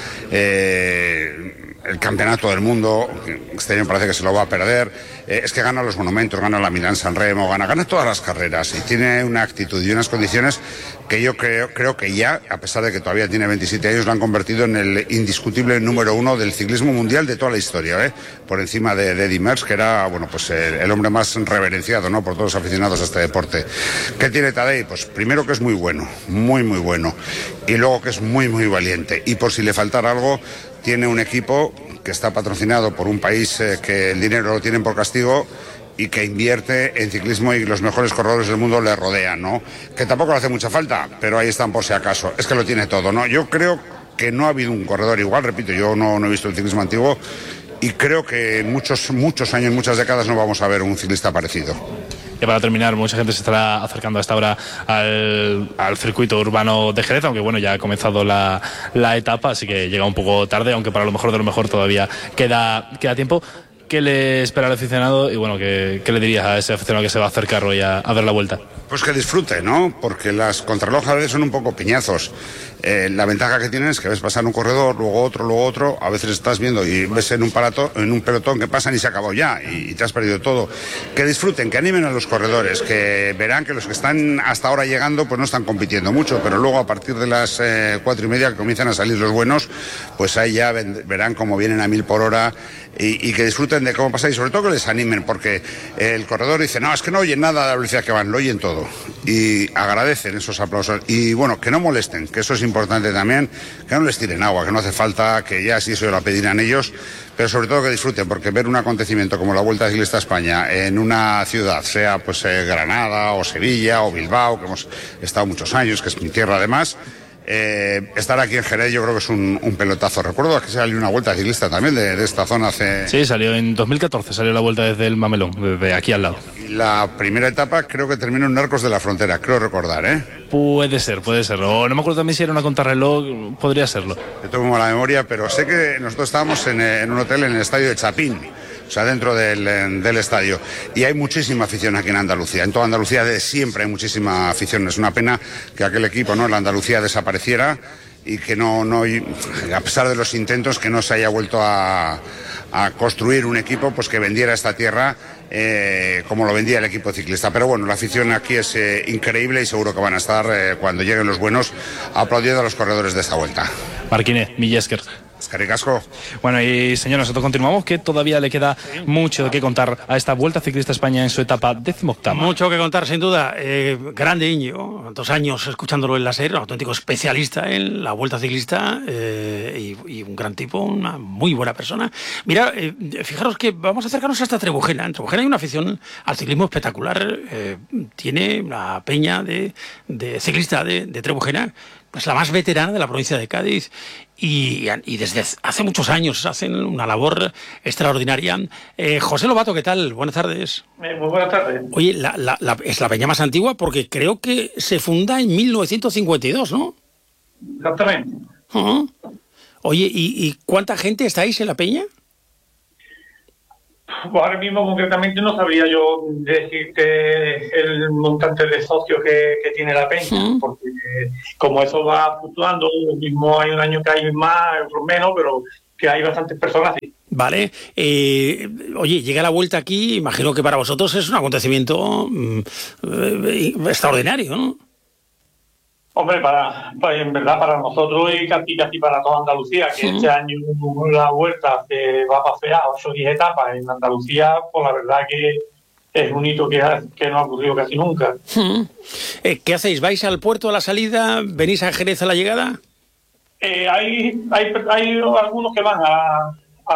eh, el Campeonato del Mundo, este año parece que se lo va a perder, eh, es que gana los monumentos, gana la Milán-San Remo, gana, gana todas las carreras y tiene una actitud y unas condiciones que yo creo, creo que ya, a pesar de que todavía tiene veintisiete años, lo han convertido en el indiscutible número uno del ciclismo mundial de toda la historia, ¿eh? Por encima de, de Eddy Merckx, que era, bueno, pues el, el hombre más reverenciado, ¿no?, por todos los aficionados a este deporte. ¿Qué tiene Tadej? Pues primero que es muy bueno, muy muy bueno, y luego que es muy muy valiente, y por si le faltara algo, tiene un equipo que está patrocinado por un país eh, que el dinero lo tienen por castigo y que invierte en ciclismo y los mejores corredores del mundo le rodean, ¿no? Que tampoco le hace mucha falta, pero ahí están por si acaso. Es que lo tiene todo, ¿no? Yo creo que no ha habido un corredor igual, repito, yo no, no he visto el ciclismo antiguo y creo que en muchos, muchos años, muchas décadas no vamos a ver un ciclista parecido. Ya para terminar, mucha gente se estará acercando a esta hora al, al circuito urbano de Jerez, aunque bueno, ya ha comenzado la, la etapa, así que llega un poco tarde, aunque para lo mejor de lo mejor todavía queda, queda tiempo. ¿Qué le espera al aficionado? Y bueno, ¿qué, qué le dirías a ese aficionado que se va a acercar hoy a, a ver la vuelta? Pues que disfrute, ¿no? Porque las contrarreloj a veces son un poco piñazos. Eh, la ventaja que tienen es que ves pasar un corredor, luego otro, luego otro. A veces estás viendo y ves en un, parato, en un pelotón que pasan y se acabó ya y, y te has perdido todo. Que disfruten, que animen a los corredores, que verán que los que están hasta ahora llegando pues no están compitiendo mucho, pero luego a partir de las eh, cuatro y media que comienzan a salir los buenos, pues ahí ya ven, verán cómo vienen a mil por hora y, y que disfruten de cómo pasa y sobre todo que les animen, porque el corredor dice, no, es que no oyen nada de la velocidad que van, lo oyen todo. Y agradecen esos aplausos y bueno, que no molesten, que eso es importante también, que no les tiren agua, que no hace falta, que ya sí eso lo pedirán ellos, pero sobre todo que disfruten, porque ver un acontecimiento como la Vuelta Ciclista a España en una ciudad, sea pues eh, Granada o Sevilla o Bilbao, que hemos estado muchos años, que es mi tierra además, Eh, estar aquí en Jerez yo creo que es un, un pelotazo. Recuerdo que salió una vuelta ciclista también de, de esta zona hace... Sí, salió en dos mil catorce, salió la vuelta desde el Mamelón, desde aquí al lado. La primera etapa creo que terminó en Arcos de la Frontera, creo recordar, ¿eh? Puede ser, puede ser. O no me acuerdo también si era una contrarreloj, podría serlo. Yo tengo mala memoria, pero sé que nosotros estábamos en, en un hotel en el estadio de Chapín, o sea, dentro del, del estadio. Y hay muchísima afición aquí en Andalucía. En toda Andalucía de siempre hay muchísima afición. Es una pena que aquel equipo, ¿no?, en la Andalucía desapareciera y que no, no, a pesar de los intentos, que no se haya vuelto a, a construir un equipo pues que vendiera esta tierra eh, como lo vendía el equipo ciclista. Pero bueno, la afición aquí es eh, increíble y seguro que van a estar, eh, cuando lleguen los buenos, aplaudiendo a los corredores de esta vuelta. Marquine, Millesker. Es que ricasco. Bueno, y señor, nosotros continuamos, que todavía le queda mucho de qué contar a esta Vuelta Ciclista España en su etapa decimoctava. Mucho que contar, sin duda. Eh, grande Íñigo, dos años escuchándolo en la SER, un auténtico especialista en la Vuelta Ciclista eh, y, y un gran tipo, una muy buena persona. Mira, eh, fijaros que vamos a acercarnos hasta Trebujena. En Trebujena hay una afición al ciclismo espectacular. Eh, tiene la peña de, de ciclista de, de Trebujena, pues la más veterana de la provincia de Cádiz, y, y desde hace muchos años hacen una labor extraordinaria. Eh, José Lobato, ¿qué tal? Buenas tardes. Eh, muy buenas tardes. Oye, la, la, la, es la peña más antigua porque creo que se funda en mil novecientos cincuenta y dos, ¿no? Exactamente. Uh-huh. Oye, ¿y, ¿y cuánta gente estáis en la peña? Pues ahora mismo concretamente no sabría yo decirte el montante de socios que, que tiene la peña, uh-huh. porque como eso va fluctuando, lo mismo hay un año que hay más, otros menos, pero que hay bastantes personas. Sí. Vale. Eh, oye, llega la Vuelta aquí, imagino que para vosotros es un acontecimiento mm, eh, extraordinario, ¿no? Hombre, para, para en verdad para nosotros y casi, casi para toda Andalucía, que sí. Este año la Vuelta se va a pasear ocho o diez etapas en Andalucía, pues la verdad que es un hito que, que no ha ocurrido casi nunca. Hmm. Eh, ¿Qué hacéis? ¿Vais al puerto a la salida? ¿Venís a Jerez a la llegada? Eh, hay, hay, hay algunos que van a,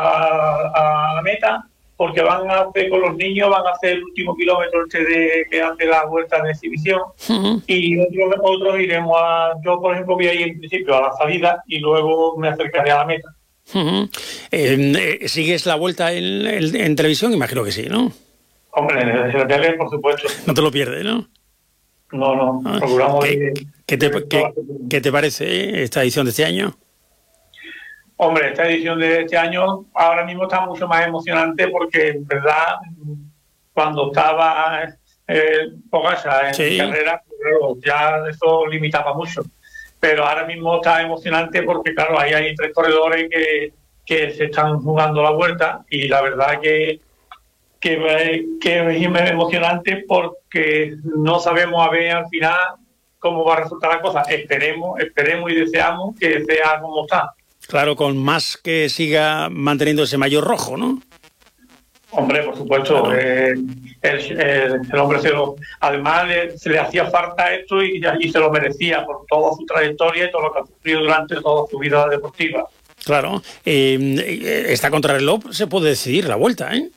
a, a la meta, porque van a hacer con los niños, van a hacer el último kilómetro este de, que hace la Vuelta de exhibición, uh-huh. y otros, otros iremos a, yo por ejemplo voy a ir en principio a la salida y luego me acercaré a la meta. Uh-huh. eh, ¿Sigues la Vuelta en, en, en televisión? Imagino que sí, ¿no? Hombre, en la tele, por supuesto. No te lo pierdes, ¿no? No, no, ah, procuramos... ¿Qué, ir, ¿qué, te, qué, ¿Qué te parece esta edición de este año? Hombre, esta edición de este año ahora mismo está mucho más emocionante porque, en verdad, cuando estaba eh, Pogačar en sí. carrera, claro, ya eso limitaba mucho. Pero ahora mismo está emocionante porque, claro, ahí hay tres corredores que, que se están jugando la Vuelta y la verdad que, que, que es emocionante porque no sabemos a ver al final cómo va a resultar la cosa. Esperemos, esperemos y deseamos que sea como está. Claro, con más que siga manteniendo ese maillot rojo, ¿no? Hombre, por supuesto. Claro. Eh, el, el, el hombre se lo... Además, le, se le hacía falta esto y, y se lo merecía por toda su trayectoria y todo lo que ha sufrido durante toda su vida deportiva. Claro. Eh, esta contrarreloj se puede decidir la Vuelta, ¿eh?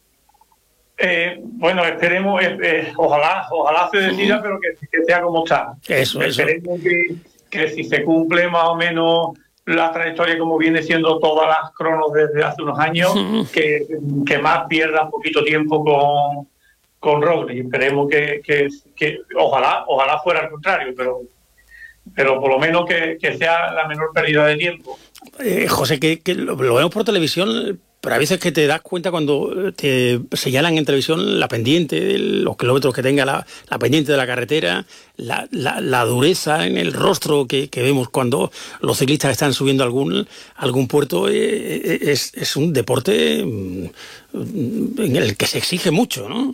Eh, bueno, esperemos, eh, eh, ojalá, ojalá se decida, uh-huh. pero que, que sea como está. Eso, esperemos eso. Que, que si se cumple más o menos la trayectoria como viene siendo todas las cronos desde hace unos años, uh-huh. que, que más pierda poquito tiempo con, con Roglic. Esperemos que, que, que ojalá, ojalá fuera al contrario, pero pero por lo menos que, que sea la menor pérdida de tiempo. Eh, José, que, que lo, lo vemos por televisión, pero a veces que te das cuenta cuando te señalan en televisión la pendiente, los kilómetros que tenga la, la pendiente de la carretera, la, la, la dureza en el rostro que, que vemos cuando los ciclistas están subiendo algún, algún puerto. Eh, es, es un deporte en el que se exige mucho, ¿no?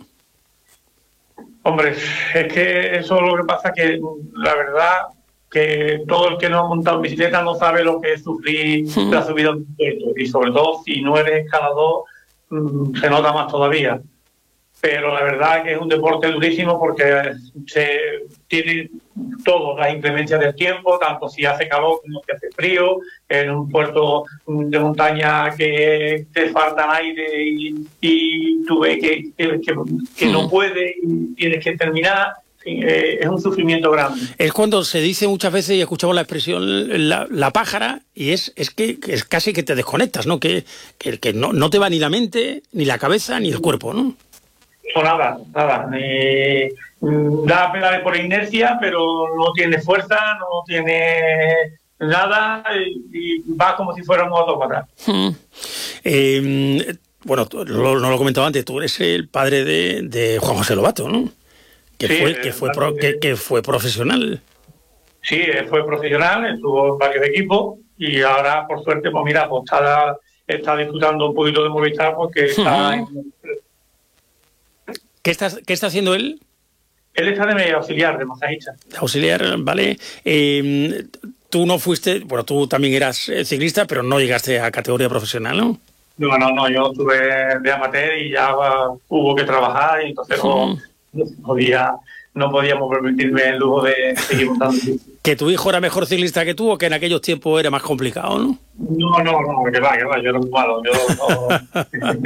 Hombre, es que eso es lo que pasa, que la verdad que todo el que no ha montado en bicicleta no sabe lo que es sufrir uh-huh. la subida de un puerto, y sobre todo si no eres escalador mmm, se nota más todavía. Pero la verdad que es un deporte durísimo porque se tiene todas las inclemencias del tiempo, tanto si hace calor como si hace frío, en un puerto de montaña que te falta aire y, y tú ves que, que, que, que no puedes y tienes que terminar. Eh, es un sufrimiento grande. Es cuando se dice muchas veces, y escuchamos la expresión, la, la pájara, y es, es que, que es casi que te desconectas, ¿no? Que, que, que no, no te va ni la mente, ni la cabeza, ni el cuerpo, ¿no? No, nada, nada. Eh, da pedales por inercia, pero no tiene fuerza, no tiene nada, y, y va como si fuera un autómata. Hmm. Eh, bueno, tú, lo, no lo comentaba antes, tú eres el padre de, de Juan José Lobato, ¿no? Que, sí, fue, que, fue pro, que, que fue profesional. Sí, fue profesional, estuvo en varios equipos y ahora, por suerte, pues mira, pues está, está disfrutando un poquito de Movistar porque está... Uh-huh. en... ¿Qué, está, ¿Qué está haciendo él? Él está de auxiliar, de masajista. Auxiliar, vale. Eh, tú no fuiste, bueno, tú también eras eh, ciclista, pero no llegaste a categoría profesional, ¿no? No, no, no, yo estuve de amateur y ya uh, hubo que trabajar y entonces no, no podía, no podíamos permitirme el lujo de seguir montando. ¿Que tu hijo era mejor ciclista que tú o que en aquellos tiempos era más complicado, no? No, no, no, que va, que va, yo era muy malo, yo no...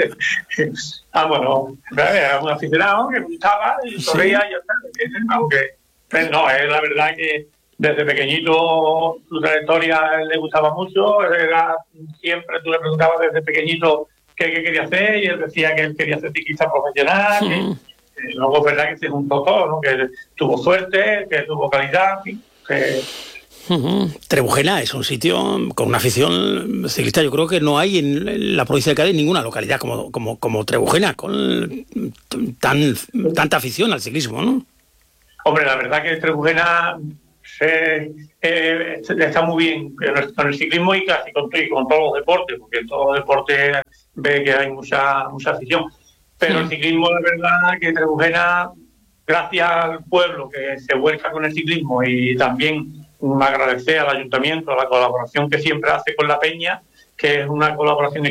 ah, bueno, era un aficionado que me gustaba y corría y ya está, aunque, pues no, es la verdad que desde pequeñito su trayectoria le gustaba mucho, era siempre tú le preguntabas desde pequeñito qué, qué quería hacer y él decía que él quería ser ciclista profesional, sí. que, que luego es verdad que se juntó todo, ¿no? Que tuvo suerte, que tuvo calidad, que... Uh-huh. Trebujena es un sitio con una afición ciclista. Yo creo que no hay en la provincia de Cádiz ninguna localidad como, como, como Trebujena, con tan, tanta afición al ciclismo, ¿no? Hombre, la verdad que Trebujena... Eh, eh, está muy bien con el ciclismo y casi con, y con todos los deportes, porque en todos los deportes ve que hay mucha mucha afición. Pero el ciclismo, la verdad, que Trebujena, gracias al pueblo que se vuelca con el ciclismo y también agradecer al ayuntamiento la colaboración que siempre hace con la Peña, que es una colaboración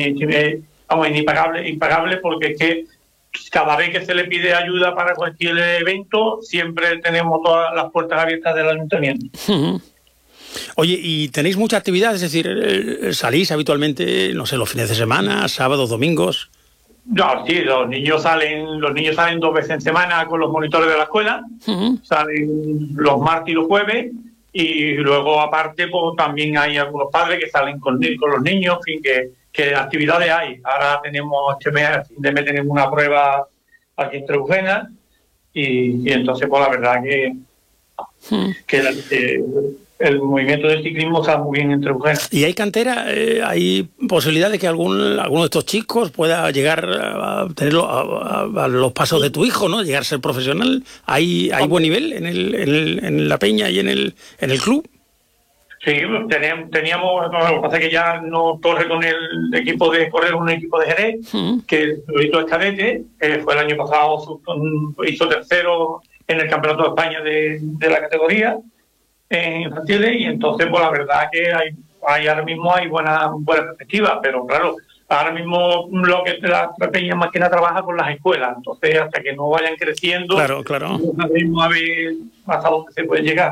vamos, impagable, impagable porque es que cada vez que se le pide ayuda para cualquier evento, siempre tenemos todas las puertas abiertas del ayuntamiento. Uh-huh. Oye, ¿y tenéis mucha actividad? Es decir, ¿salís habitualmente, no sé, los fines de semana, sábados, domingos? No, sí, los niños salen los niños salen dos veces en semana con los monitores de la escuela, uh-huh. Salen los martes y los jueves, y luego aparte pues también hay algunos padres que salen con, con los niños, en fin, que... que actividades hay. Ahora tenemos, este mes, de mes tenemos una prueba aquí en Trebujena y, y entonces, pues la verdad que, hmm. que la, eh, el movimiento del ciclismo está muy bien en Trebujena. ¿Y hay cantera? Eh, ¿Hay posibilidad de que algún alguno de estos chicos pueda llegar a tener a, a, a los pasos de tu hijo, ¿no? Llegar a ser profesional? ¿Hay, hay buen nivel en, el, en, el, en la peña y en el, en el club? Sí, teníamos, teníamos, no, lo que pasa es que ya no corre con el equipo de correr un equipo de Jerez, uh-huh. que lo hizo el cadete, eh, fue el año pasado, hizo tercero en el Campeonato de España de, de la categoría en infantiles, y entonces pues la verdad que hay, hay ahora mismo hay buena, buena perspectiva, pero claro, ahora mismo lo que la peña más que nada trabaja con las escuelas, entonces hasta que no vayan creciendo, claro, claro. no sabemos a ver hasta dónde se puede llegar.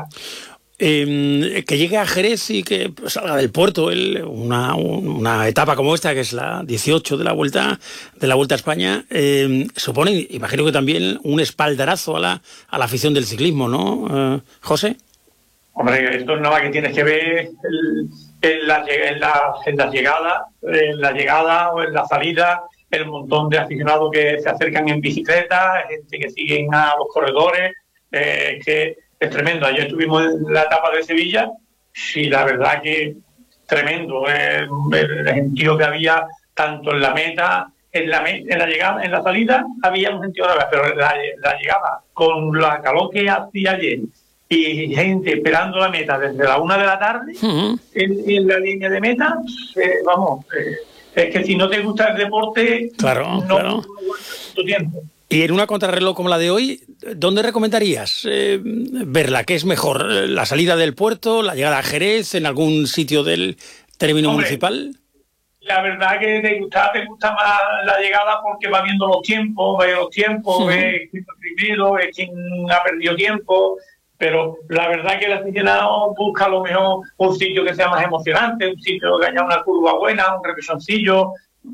Eh, que llegue a Jerez y que salga del puerto el, una, una etapa como esta, que es la dieciocho de la Vuelta de la Vuelta a España, eh, supone, imagino que también un espaldarazo a la, a la afición del ciclismo, ¿no, eh, José? Hombre, esto es nada que tienes que ver el, en, la, en, la, en la llegada, en la llegada o en la salida, el montón de aficionados que se acercan en bicicleta, gente que siguen a los corredores, eh, que es tremendo. Ayer estuvimos en la etapa de Sevilla y la verdad que tremendo eh, el gentío que había tanto en la meta, en la, me, en la llegada, en la salida había un gentío de la pero la, la llegada con la calor que hacía ayer y gente esperando la meta desde la una de la tarde uh-huh. en, en la línea de meta, eh, vamos, eh, es que si no te gusta el deporte, claro, no, claro. no aguantas tu tiempo. Y en una contrarreloj como la de hoy, ¿dónde recomendarías eh, verla? ¿Qué es mejor? ¿La salida del puerto, la llegada a Jerez, en algún sitio del término Hombre, municipal? La verdad que te gusta, te gusta más la llegada porque va viendo los tiempos, ve los tiempos, sí. ve quién es primero, ve quién ha perdido tiempo, pero la verdad que el aficionado busca a lo mejor un sitio que sea más emocionante, un sitio que haya una curva buena, un repesoncillo.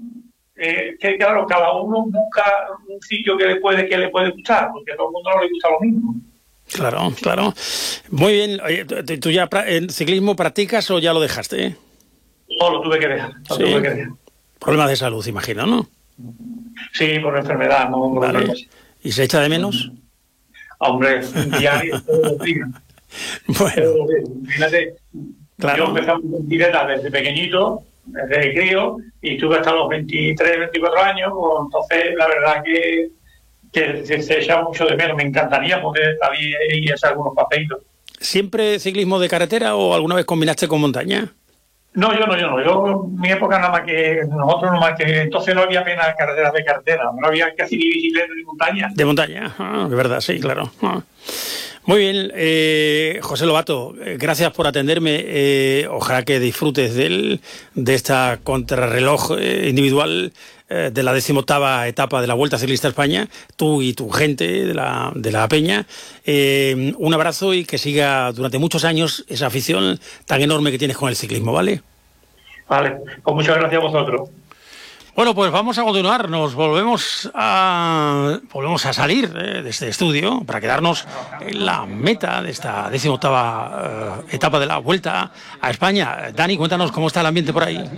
Eh, que claro, cada uno busca un sitio que le puede que le puede gustar, porque a todo el mundo no le gusta lo mismo. Claro, claro. Muy bien. Oye, ¿tú ya en ciclismo practicas o ya lo dejaste? ¿eh? No, lo tuve que dejar. Lo sí. tuve que dejar. Problemas de salud, imagino, ¿no? Sí, por enfermedad. No, vale. ¿Y se echa de menos? Hombre, diario, todos los días. Bueno. Imagínate, claro. Yo empecé en bicicleta desde pequeñito, desde crío, y estuve hasta los veintitrés, veinticuatro años, pues, entonces la verdad que, que se, se echa mucho de menos. Me encantaría poder salir y hacer algunos paseitos. ¿Siempre ciclismo de carretera o alguna vez combinaste con montaña? No, yo no, yo no. Yo, en mi época nada más que, nosotros nada más que, entonces no había apenas carreteras de carretera, no había casi ni bicicleta ni montaña. De montaña, ah, de verdad, sí, claro. Ah. Muy bien, eh, José Lobato, gracias por atenderme. Eh, ojalá que disfrutes del, de esta contrarreloj eh, individual eh, de la decimoctava etapa de la Vuelta Ciclista a España, tú y tu gente de la, de la Peña. Eh, un abrazo y que siga durante muchos años esa afición tan enorme que tienes con el ciclismo, ¿vale? Vale, pues muchas gracias a vosotros. Bueno, pues vamos a continuar, nos volvemos a volvemos a salir eh, de este estudio para quedarnos en la meta de esta decimoctava eh, etapa de la Vuelta a España. Dani, cuéntanos cómo está el ambiente por ahí.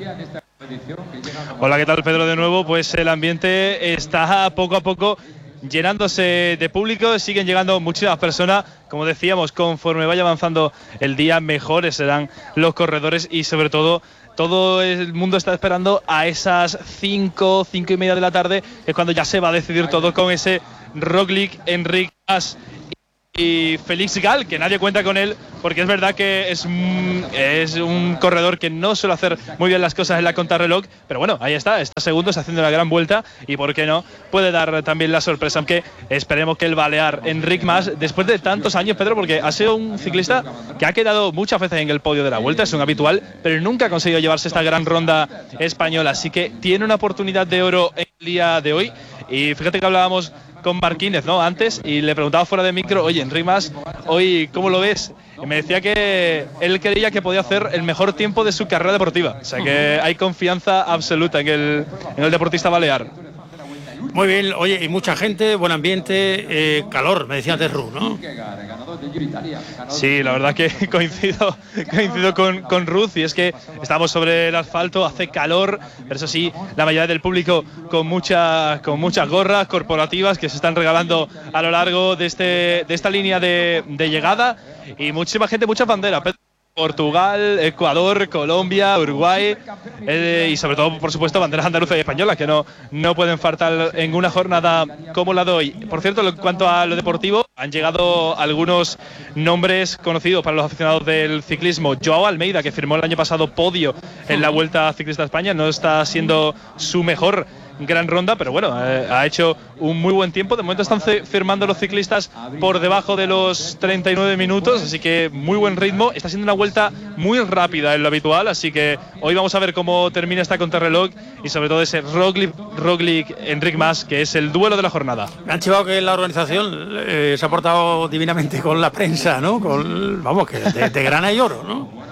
Hola, ¿qué tal, Pedro? De nuevo, pues el ambiente está poco a poco llenándose de público, siguen llegando muchísimas personas. Como decíamos, conforme vaya avanzando el día, mejores serán los corredores y sobre todo todo el mundo está esperando a esas cinco, cinco y media de la tarde, es cuando ya se va a decidir todo con ese Roglic, Enric Mas y Félix Gall, que nadie cuenta con él, porque es verdad que es, es un corredor que no suele hacer muy bien las cosas en la contrarreloj, pero bueno, ahí está, está segundo, está haciendo una gran vuelta y por qué no, puede dar también la sorpresa, aunque esperemos que el balear Enric Mas, después de tantos años, Pedro, porque ha sido un ciclista que ha quedado muchas veces en el podio de la Vuelta, es un habitual, pero nunca ha conseguido llevarse esta gran ronda española, así que tiene una oportunidad de oro el día de hoy. Y fíjate que hablábamos con Marquínez, ¿no? Antes, y le preguntaba fuera de micro, oye, Enric Mas, hoy, ¿cómo lo ves? Y me decía que él creía que podía hacer el mejor tiempo de su carrera deportiva. O sea que hay confianza absoluta en el, en el deportista balear. Muy bien, oye, y mucha gente, buen ambiente, eh, calor, me decía antes Ru, ¿no? Sí, la verdad que coincido, coincido con, con Ruth, y es que estamos sobre el asfalto, hace calor, pero eso sí, la mayoría del público con, mucha, con muchas gorras corporativas que se están regalando a lo largo de, este, de esta línea de, de llegada, y muchísima gente, muchas banderas. Portugal, Ecuador, Colombia, Uruguay eh, y sobre todo, por supuesto, banderas andaluzas y españolas que no, no pueden faltar en una jornada como la de hoy. Por cierto, en cuanto a lo deportivo, han llegado algunos nombres conocidos para los aficionados del ciclismo. Joao Almeida, que firmó el año pasado podio en la Vuelta Ciclista a España, no está siendo su mejor gran ronda, pero bueno, eh, ha hecho un muy buen tiempo. De momento están firmando los ciclistas por debajo de los treinta y nueve minutos, así que muy buen ritmo. Está siendo una vuelta muy rápida en lo habitual, así que hoy vamos a ver cómo termina esta contrarreloj y sobre todo ese Roglic, Roglic Enric Mas, que es el duelo de la jornada. Me han chivado que la organización eh, se ha portado divinamente con la prensa, ¿no? Con, vamos, que de, de grana y oro, ¿no?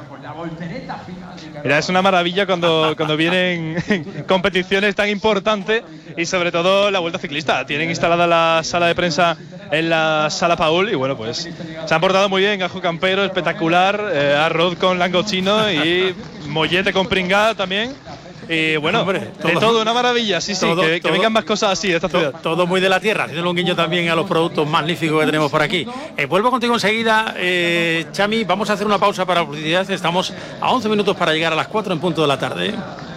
Mira, es una maravilla cuando, cuando vienen competiciones tan importantes y sobre todo la Vuelta Ciclista. Tienen instalada la sala de prensa en la Sala Paul y bueno, pues se han portado muy bien. Gajo Campero, espectacular, eh, arroz con langochino y mollete con pringada también. Y bueno, hombre, todo, de todo, una maravilla, sí, sí, todo, que, todo, que vengan más cosas así de esta ciudad. Todo, todo muy de la tierra, haciendo un guiño también a los productos magníficos que tenemos por aquí. Eh, vuelvo contigo enseguida, eh, Chami, vamos a hacer una pausa para la publicidad, estamos a once minutos para llegar a las cuatro en punto de la tarde.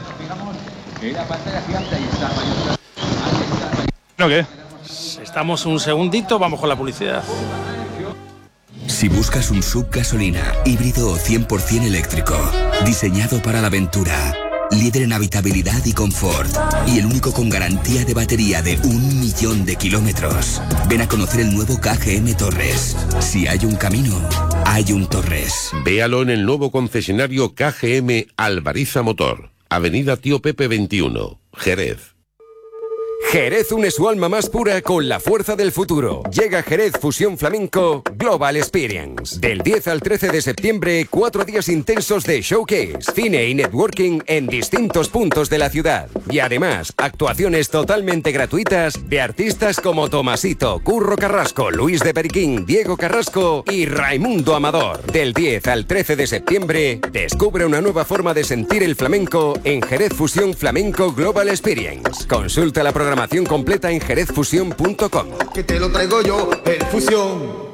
¿No qué? Estamos un segundito, vamos con la publicidad. Si buscas un sub gasolina, híbrido o cien por ciento eléctrico, diseñado para la aventura, líder en habitabilidad y confort, y el único con garantía de batería de un millón de kilómetros, ven a conocer el nuevo K G M Torres. Si hay un camino, hay un Torres. Véalo en el nuevo concesionario K G M Alvariza Motor, Avenida Tío Pepe veintiuno, Jerez. Jerez une su alma más pura con la fuerza del futuro. Llega Jerez Fusión Flamenco Global Experience. Del diez al trece de septiembre, cuatro días intensos de showcase, cine y networking en distintos puntos de la ciudad. Y además, actuaciones totalmente gratuitas de artistas como Tomasito, Curro Carrasco, Luis de Periquín, Diego Carrasco y Raimundo Amador. Del diez al trece de septiembre, descubre una nueva forma de sentir el flamenco en Jerez Fusión Flamenco Global Experience. Consulta la programación completa en jerez fusión punto com. Que te lo traigo yo, el Fusión.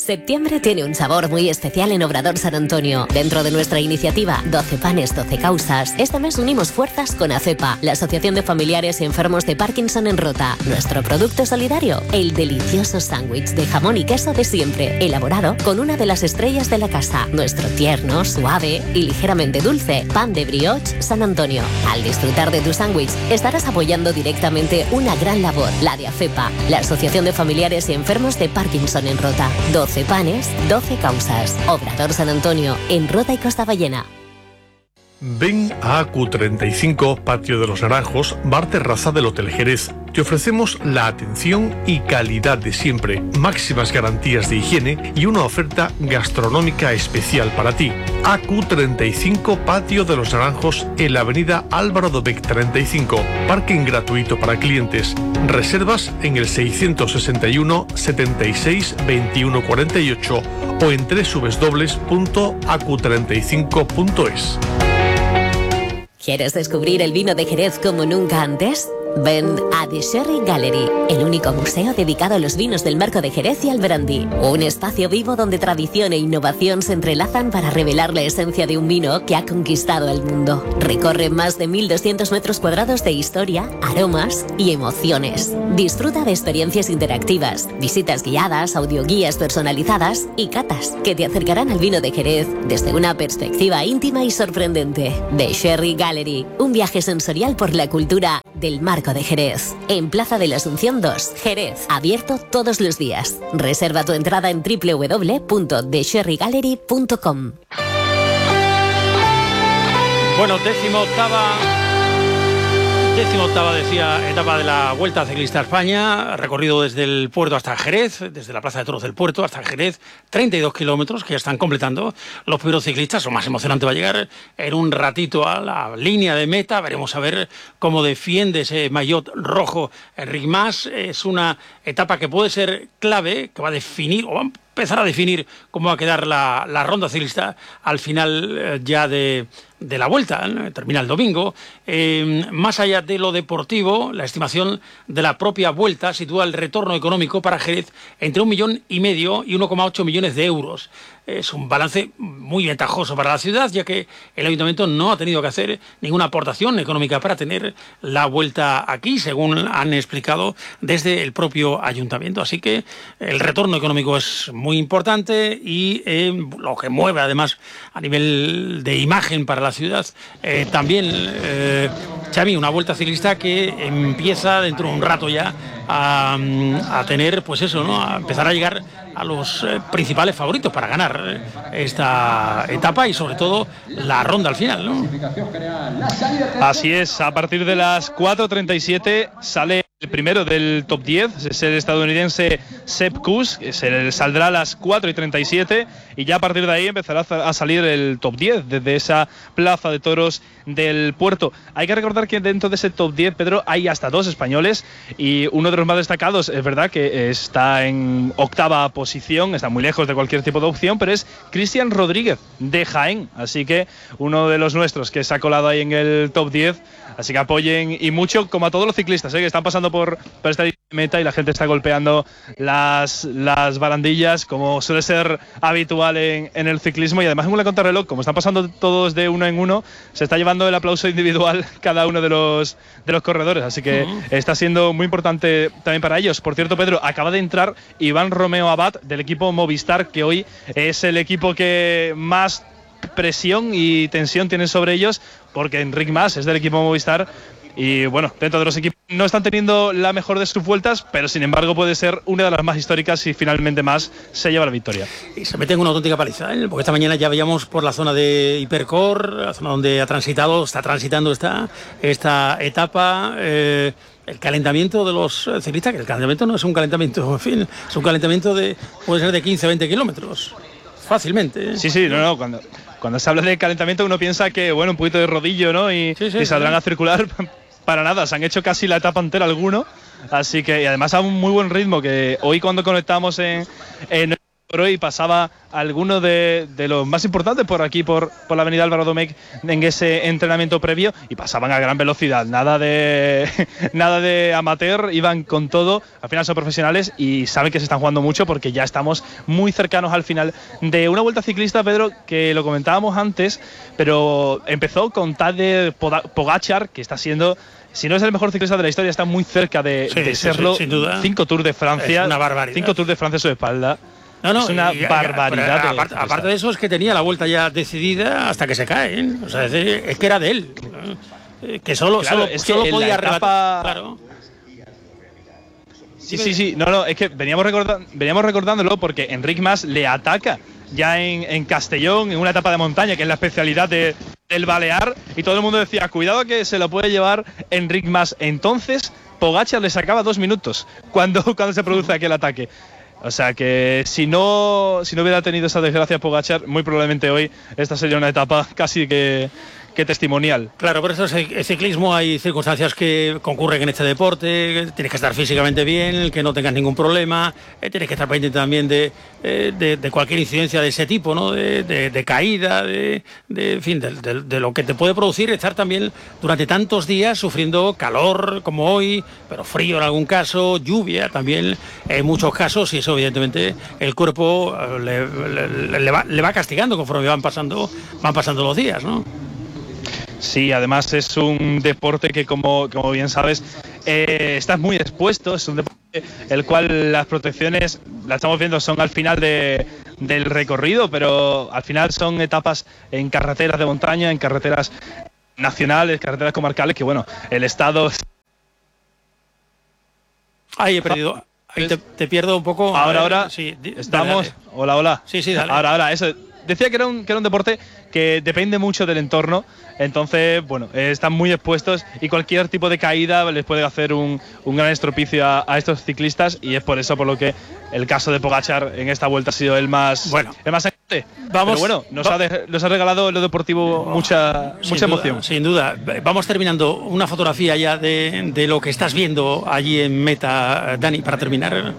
Septiembre tiene un sabor muy especial en Obrador San Antonio. Dentro de nuestra iniciativa doce panes, doce causas, este mes unimos fuerzas con ACEPA, la Asociación de Familiares y Enfermos de Parkinson en Rota. Nuestro producto solidario, el delicioso sándwich de jamón y queso de siempre, elaborado con una de las estrellas de la casa. Nuestro tierno, suave y ligeramente dulce pan de brioche San Antonio. Al disfrutar de tu sándwich, estarás apoyando directamente una gran labor, la de ACEPA, la Asociación de Familiares y Enfermos de Parkinson en Rota. doce panes, doce causas. Obrador San Antonio, en Rota y Costa Ballena. Ven a A Q treinta y cinco, Patio de los Naranjos, bar terraza del Hotel Jerez. Te ofrecemos la atención y calidad de siempre, máximas garantías de higiene y una oferta gastronómica especial para ti. A Q treinta y cinco, Patio de los Naranjos, en la avenida Álvaro Dobech treinta y cinco. Parking gratuito para clientes. Reservas en el seiscientos sesenta y uno, setenta y seis, veintiuno cuarenta y ocho o en doble u doble u doble u punto a q treinta y cinco punto es. ¿Quieres descubrir el vino de Jerez como nunca antes? Ven a The Sherry Gallery, el único museo dedicado a los vinos del Marco de Jerez y al brandy. Un espacio vivo donde tradición e innovación se entrelazan para revelar la esencia de un vino que ha conquistado el mundo. Recorre más de mil doscientos metros cuadrados de historia, aromas y emociones. Disfruta de experiencias interactivas, visitas guiadas, audioguías personalizadas y catas que te acercarán al vino de Jerez desde una perspectiva íntima y sorprendente. The Sherry Gallery, un viaje sensorial por la cultura del Marco de Jerez, en Plaza de la Asunción dos, Jerez, abierto todos los días. Reserva tu entrada en doble u doble u doble u punto the sherry gallery punto com. Bueno, décimo octava, décimo octava decía, etapa de la Vuelta Ciclista a España, recorrido desde el puerto hasta Jerez, desde la Plaza de Toros del Puerto hasta Jerez, treinta y dos kilómetros que ya están completando los primeros ciclistas. Lo más emocionante va a llegar en un ratito a la línea de meta. Veremos a ver cómo defiende ese maillot rojo Enric Mas. Es una etapa que puede ser clave, que va a definir o va a empezar a definir cómo va a quedar la, la ronda ciclista al final eh, ya de, de la Vuelta, ¿no? Termina el domingo. Eh, más allá de lo deportivo, la estimación de la propia Vuelta sitúa el retorno económico para Jerez entre un millón y medio y uno coma ocho millones de euros. Es un balance muy ventajoso para la ciudad, ya que el ayuntamiento no ha tenido que hacer ninguna aportación económica para tener la Vuelta aquí, según han explicado desde el propio ayuntamiento. Así que el retorno económico es muy importante y eh, lo que mueve además a nivel de imagen para la ciudad. Eh, también, eh, Xavi, una Vuelta ciclista que empieza dentro de un rato ya a, a tener, pues eso, ¿no? A empezar a llegar a los eh, principales favoritos para ganar eh, esta etapa y sobre todo la ronda al final, ¿no? Así es, a partir de las cuatro treinta y siete sale el primero del top diez, es el estadounidense Sepp Kuss, que se saldrá a las cuatro y treinta y siete y ya a partir de ahí empezará a salir el top diez desde esa plaza de toros del puerto. Hay que recordar que dentro de ese top diez, Pedro, hay hasta dos españoles y uno de los más destacados, es verdad que está en octava posición, está muy lejos de cualquier tipo de opción, pero es Cristian Rodríguez de Jaén, así que uno de los nuestros que se ha colado ahí en el top diez. Así que apoyen y mucho, como a todos los ciclistas, ¿eh? Que están pasando por, por esta meta y la gente está golpeando las, las barandillas, como suele ser habitual en, en el ciclismo. Y además en una contrarreloj, como están pasando todos de uno en uno, se está llevando el aplauso individual cada uno de los, de los corredores. Así que uh-huh. está siendo muy importante también para ellos. Por cierto, Pedro, acaba de entrar Iván Romeo Abad del equipo Movistar, que hoy es el equipo que más presión y tensión tienen sobre ellos, porque Enric Mas es del equipo Movistar y bueno, dentro de los equipos no están teniendo la mejor de sus vueltas, pero sin embargo puede ser una de las más históricas si finalmente Mas se lleva la victoria. Y se mete en una auténtica paliza, ¿eh? Porque esta mañana ya veíamos por la zona de Hipercor, la zona donde ha transitado, está transitando esta, esta etapa, eh, el calentamiento de los ciclistas, que el calentamiento no es un calentamiento, en fin, es un calentamiento de, puede ser de quince a veinte kilómetros. Fácilmente. ¿eh? Sí, sí, no, no, cuando, cuando se habla de calentamiento uno piensa que, bueno, un poquito de rodillo, ¿no? Y, sí, sí, y saldrán sí. a circular, para nada, se han hecho casi la etapa entera alguno, así que, y además a un muy buen ritmo, que hoy cuando conectamos en, en por hoy pasaba alguno de, de los más importantes por aquí, por, por la avenida Álvaro Domecq, en ese entrenamiento previo, y pasaban a gran velocidad, nada de nada de amateur, iban con todo. Al final son profesionales y saben que se están jugando mucho, porque ya estamos muy cercanos al final de una vuelta ciclista, Pedro, que lo comentábamos antes, pero empezó con Tadej Pogačar, que está siendo, si no es el mejor ciclista de la historia, está muy cerca de, sí, de sí, serlo. sí, sin duda. Cinco Tours de Francia, es una barbaridad. Cinco Tours de Francia a su espalda. No, no, es una y, barbaridad. Y, aparte, aparte de eso, es que tenía la vuelta ya decidida hasta que se cae, ¿eh? O sea, es, es que era de él. Que solo, claro, solo, es que solo en podía la arrebatar. etapa... Claro. Sí, sí, sí. No, no, es que veníamos, recorda... veníamos recordándolo porque Enric Mas le ataca ya en, en Castellón, en una etapa de montaña, que es la especialidad de, del Balear, y todo el mundo decía, cuidado que se lo puede llevar Enric Mas. Entonces, Pogačar le sacaba dos minutos cuando, cuando se produce aquel ataque. O sea que si no, si no hubiera tenido esa desgracia Pogačar, muy probablemente hoy esta sería una etapa casi que, que testimonial. Claro, por eso el ciclismo hay circunstancias que concurren en este deporte, tienes que estar físicamente bien, que no tengas ningún problema, eh, tienes que estar pendiente también de, eh, de, de cualquier incidencia de ese tipo, ¿no? De, de, de caída, de, de, en fin, de, de, de lo que te puede producir estar también durante tantos días sufriendo calor como hoy, pero frío en algún caso, lluvia también en muchos casos, y eso evidentemente el cuerpo le, le, le, va, le va castigando conforme van pasando, van pasando los días, ¿no? Sí, además es un deporte que, como, como bien sabes, eh, estás muy expuesto. Es un deporte el cual las protecciones, las estamos viendo, son al final de, del recorrido, pero al final son etapas en carreteras de montaña, en carreteras nacionales, carreteras comarcales, que bueno, el Estado... Ahí he perdido... Ahí te, te pierdo un poco. Ahora, ahora, sí, estamos... Dale, dale. Hola, hola. Sí, sí, dale. Ahora, ahora, eso... Decía que era, un, que era un deporte que depende mucho del entorno, entonces, bueno, eh, están muy expuestos y cualquier tipo de caída les puede hacer un, un gran estropicio a, a estos ciclistas, y es por eso por lo que el caso de Pogačar en esta vuelta ha sido el más, bueno, el más sangriente. Vamos, Pero bueno, nos, va, ha de, nos ha regalado en lo deportivo mucha, mucha duda, emoción. Sin duda. Vamos terminando. Una fotografía ya de, de lo que estás viendo allí en meta, Dani, para terminar.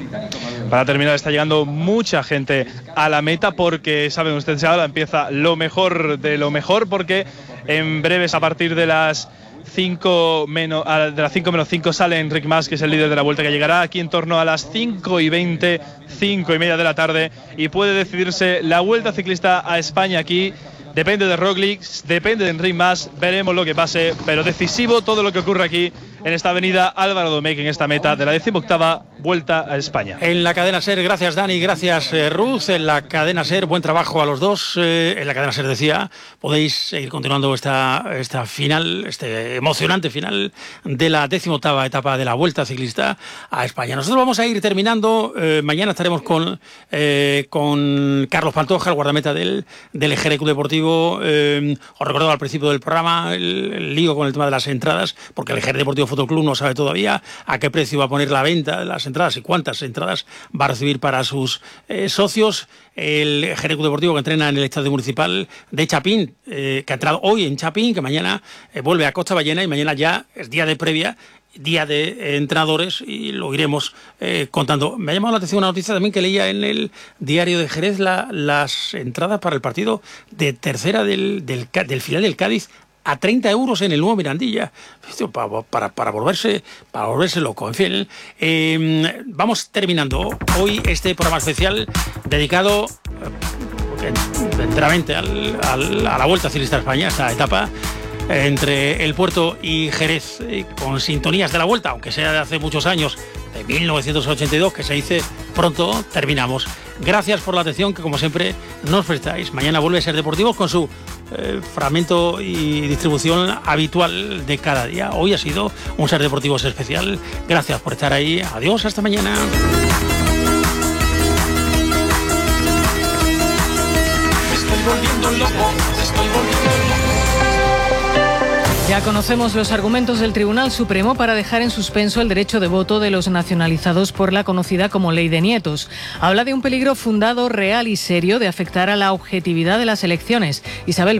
Para terminar, está llegando mucha gente a la meta porque, saben ustedes, ahora empieza lo mejor de lo mejor, porque en breves, a partir de las cinco menos de las cinco menos cinco, sale Enric Mas, que es el líder de la vuelta, que llegará aquí en torno a las cinco y veinte, cinco y media de la tarde, y puede decidirse la Vuelta Ciclista a España aquí. Depende de Roglic, depende de Enric Mas, veremos lo que pase, pero decisivo todo lo que ocurre aquí en esta avenida Álvaro Domecq, en esta meta de la decimoctava Vuelta a España. En la cadena SER, gracias Dani, gracias eh, Ruth. En la cadena SER, buen trabajo a los dos. Eh, en la cadena SER, decía, podéis seguir continuando esta, esta final, este emocionante final de la decimoctava etapa de la Vuelta Ciclista a España. Nosotros vamos a ir terminando. Eh, mañana estaremos con, eh, con Carlos Pantoja, el guardameta del, del Ejere Club Deportivo. Eh, os recordaba al principio del programa el, el lío con el tema de las entradas, porque el Ejere Deportivo Fútbol Club no sabe todavía a qué precio va a poner la venta de las entradas y cuántas entradas va a recibir para sus eh, socios. El Ejere Club Deportivo, que entrena en el Estadio Municipal de Chapín, eh, que ha entrado hoy en Chapín, que mañana eh, vuelve a Costa Ballena, y mañana ya es día de previa, día de eh, entrenadores, y lo iremos eh, contando. Me ha llamado la atención una noticia también que leía en el diario de Jerez, la, las entradas para el partido de tercera del, del, del filial del Cádiz a treinta euros en el nuevo Mirandilla, para, para, para, volverse, para volverse loco. En fin, eh, vamos terminando hoy este programa especial dedicado eh, enteramente al, al, a la Vuelta Ciclista a España, esta etapa entre el Puerto y Jerez, eh, con sintonías de la Vuelta, aunque sea de hace muchos años, de mil novecientos ochenta y dos, que se dice pronto. Terminamos. Gracias por la atención que, como siempre, nos prestáis. Mañana vuelve a Ser Deportivos con su eh, fragmento y distribución habitual de cada día. Hoy ha sido un Ser Deportivos especial. Gracias por estar ahí. Adiós, hasta mañana. Me estoy volviendo loco, me estoy volviendo loco. Ya conocemos los argumentos del Tribunal Supremo para dejar en suspenso el derecho de voto de los nacionalizados por la conocida como Ley de Nietos. Habla de un peligro fundado, real y serio de afectar a la objetividad de las elecciones. Isabel Vega.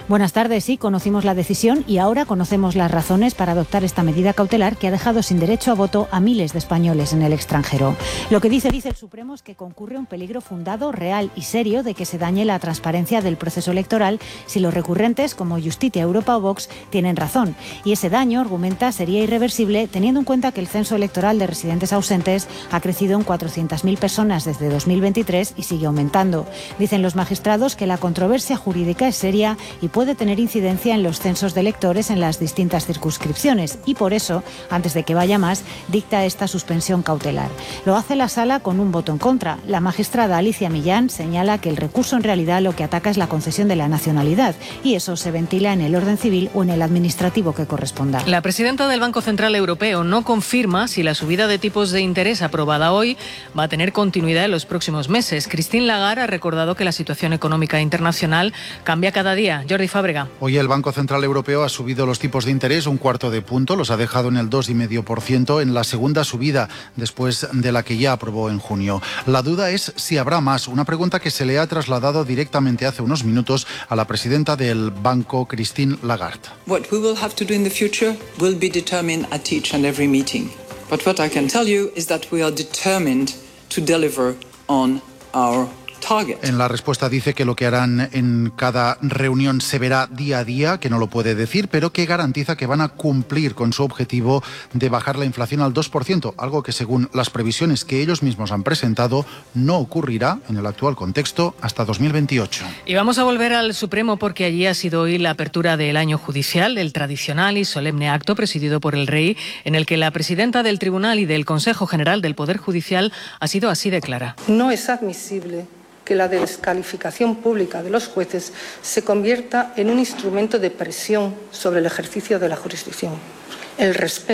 Buenas tardes. Sí, conocimos la decisión y ahora conocemos las razones para adoptar esta medida cautelar que ha dejado sin derecho a voto a miles de españoles en el extranjero. Lo que dice, dice el Supremo es que concurre un peligro fundado, real y serio de que se dañe la transparencia del proceso electoral si los recurrentes, como Justicia, Europa o Vox, tienen razón. Y ese daño, argumenta, sería irreversible teniendo en cuenta que el censo electoral de residentes ausentes ha crecido en cuatrocientas mil personas desde dos mil veintitrés y sigue aumentando. Dicen los magistrados que la controversia jurídica es seria y puede tener incidencia en los censos de electores en las distintas circunscripciones y por eso, antes de que vaya más, dicta esta suspensión cautelar. Lo hace la Sala con un voto en contra. La magistrada Alicia Millán señala que el recurso en realidad lo que ataca es la concesión de la nacionalidad y eso se ventila en el orden civil o en el administrativo que corresponda. La presidenta del Banco Central Europeo no confirma si la subida de tipos de interés aprobada hoy va a tener continuidad en los próximos meses. Christine Lagarde ha recordado que la situación económica internacional cambia cada día. Jordi Fábrega. Hoy el Banco Central Europeo ha subido los tipos de interés un cuarto de punto, los ha dejado en el dos coma cinco por ciento en la segunda subida después de la que ya aprobó en junio. La duda es si habrá más, una pregunta que se le ha trasladado directamente hace unos minutos a la presidenta del banco, Christine Lagarde. What we will have to do in the future will be determined at each and every meeting. But what I can tell you is that we are determined to deliver on our En la respuesta dice que lo que harán en cada reunión se verá día a día, que no lo puede decir, pero que garantiza que van a cumplir con su objetivo de bajar la inflación al dos por ciento, algo que según las previsiones que ellos mismos han presentado no ocurrirá en el actual contexto hasta dos mil veintiocho. Y vamos a volver al Supremo porque allí ha sido hoy la apertura del año judicial, el tradicional y solemne acto presidido por el Rey, en el que la presidenta del Tribunal y del Consejo General del Poder Judicial ha sido así de clara. No es admisible que la descalificación pública de los jueces se convierta en un instrumento de presión sobre el ejercicio de la jurisdicción. El respeto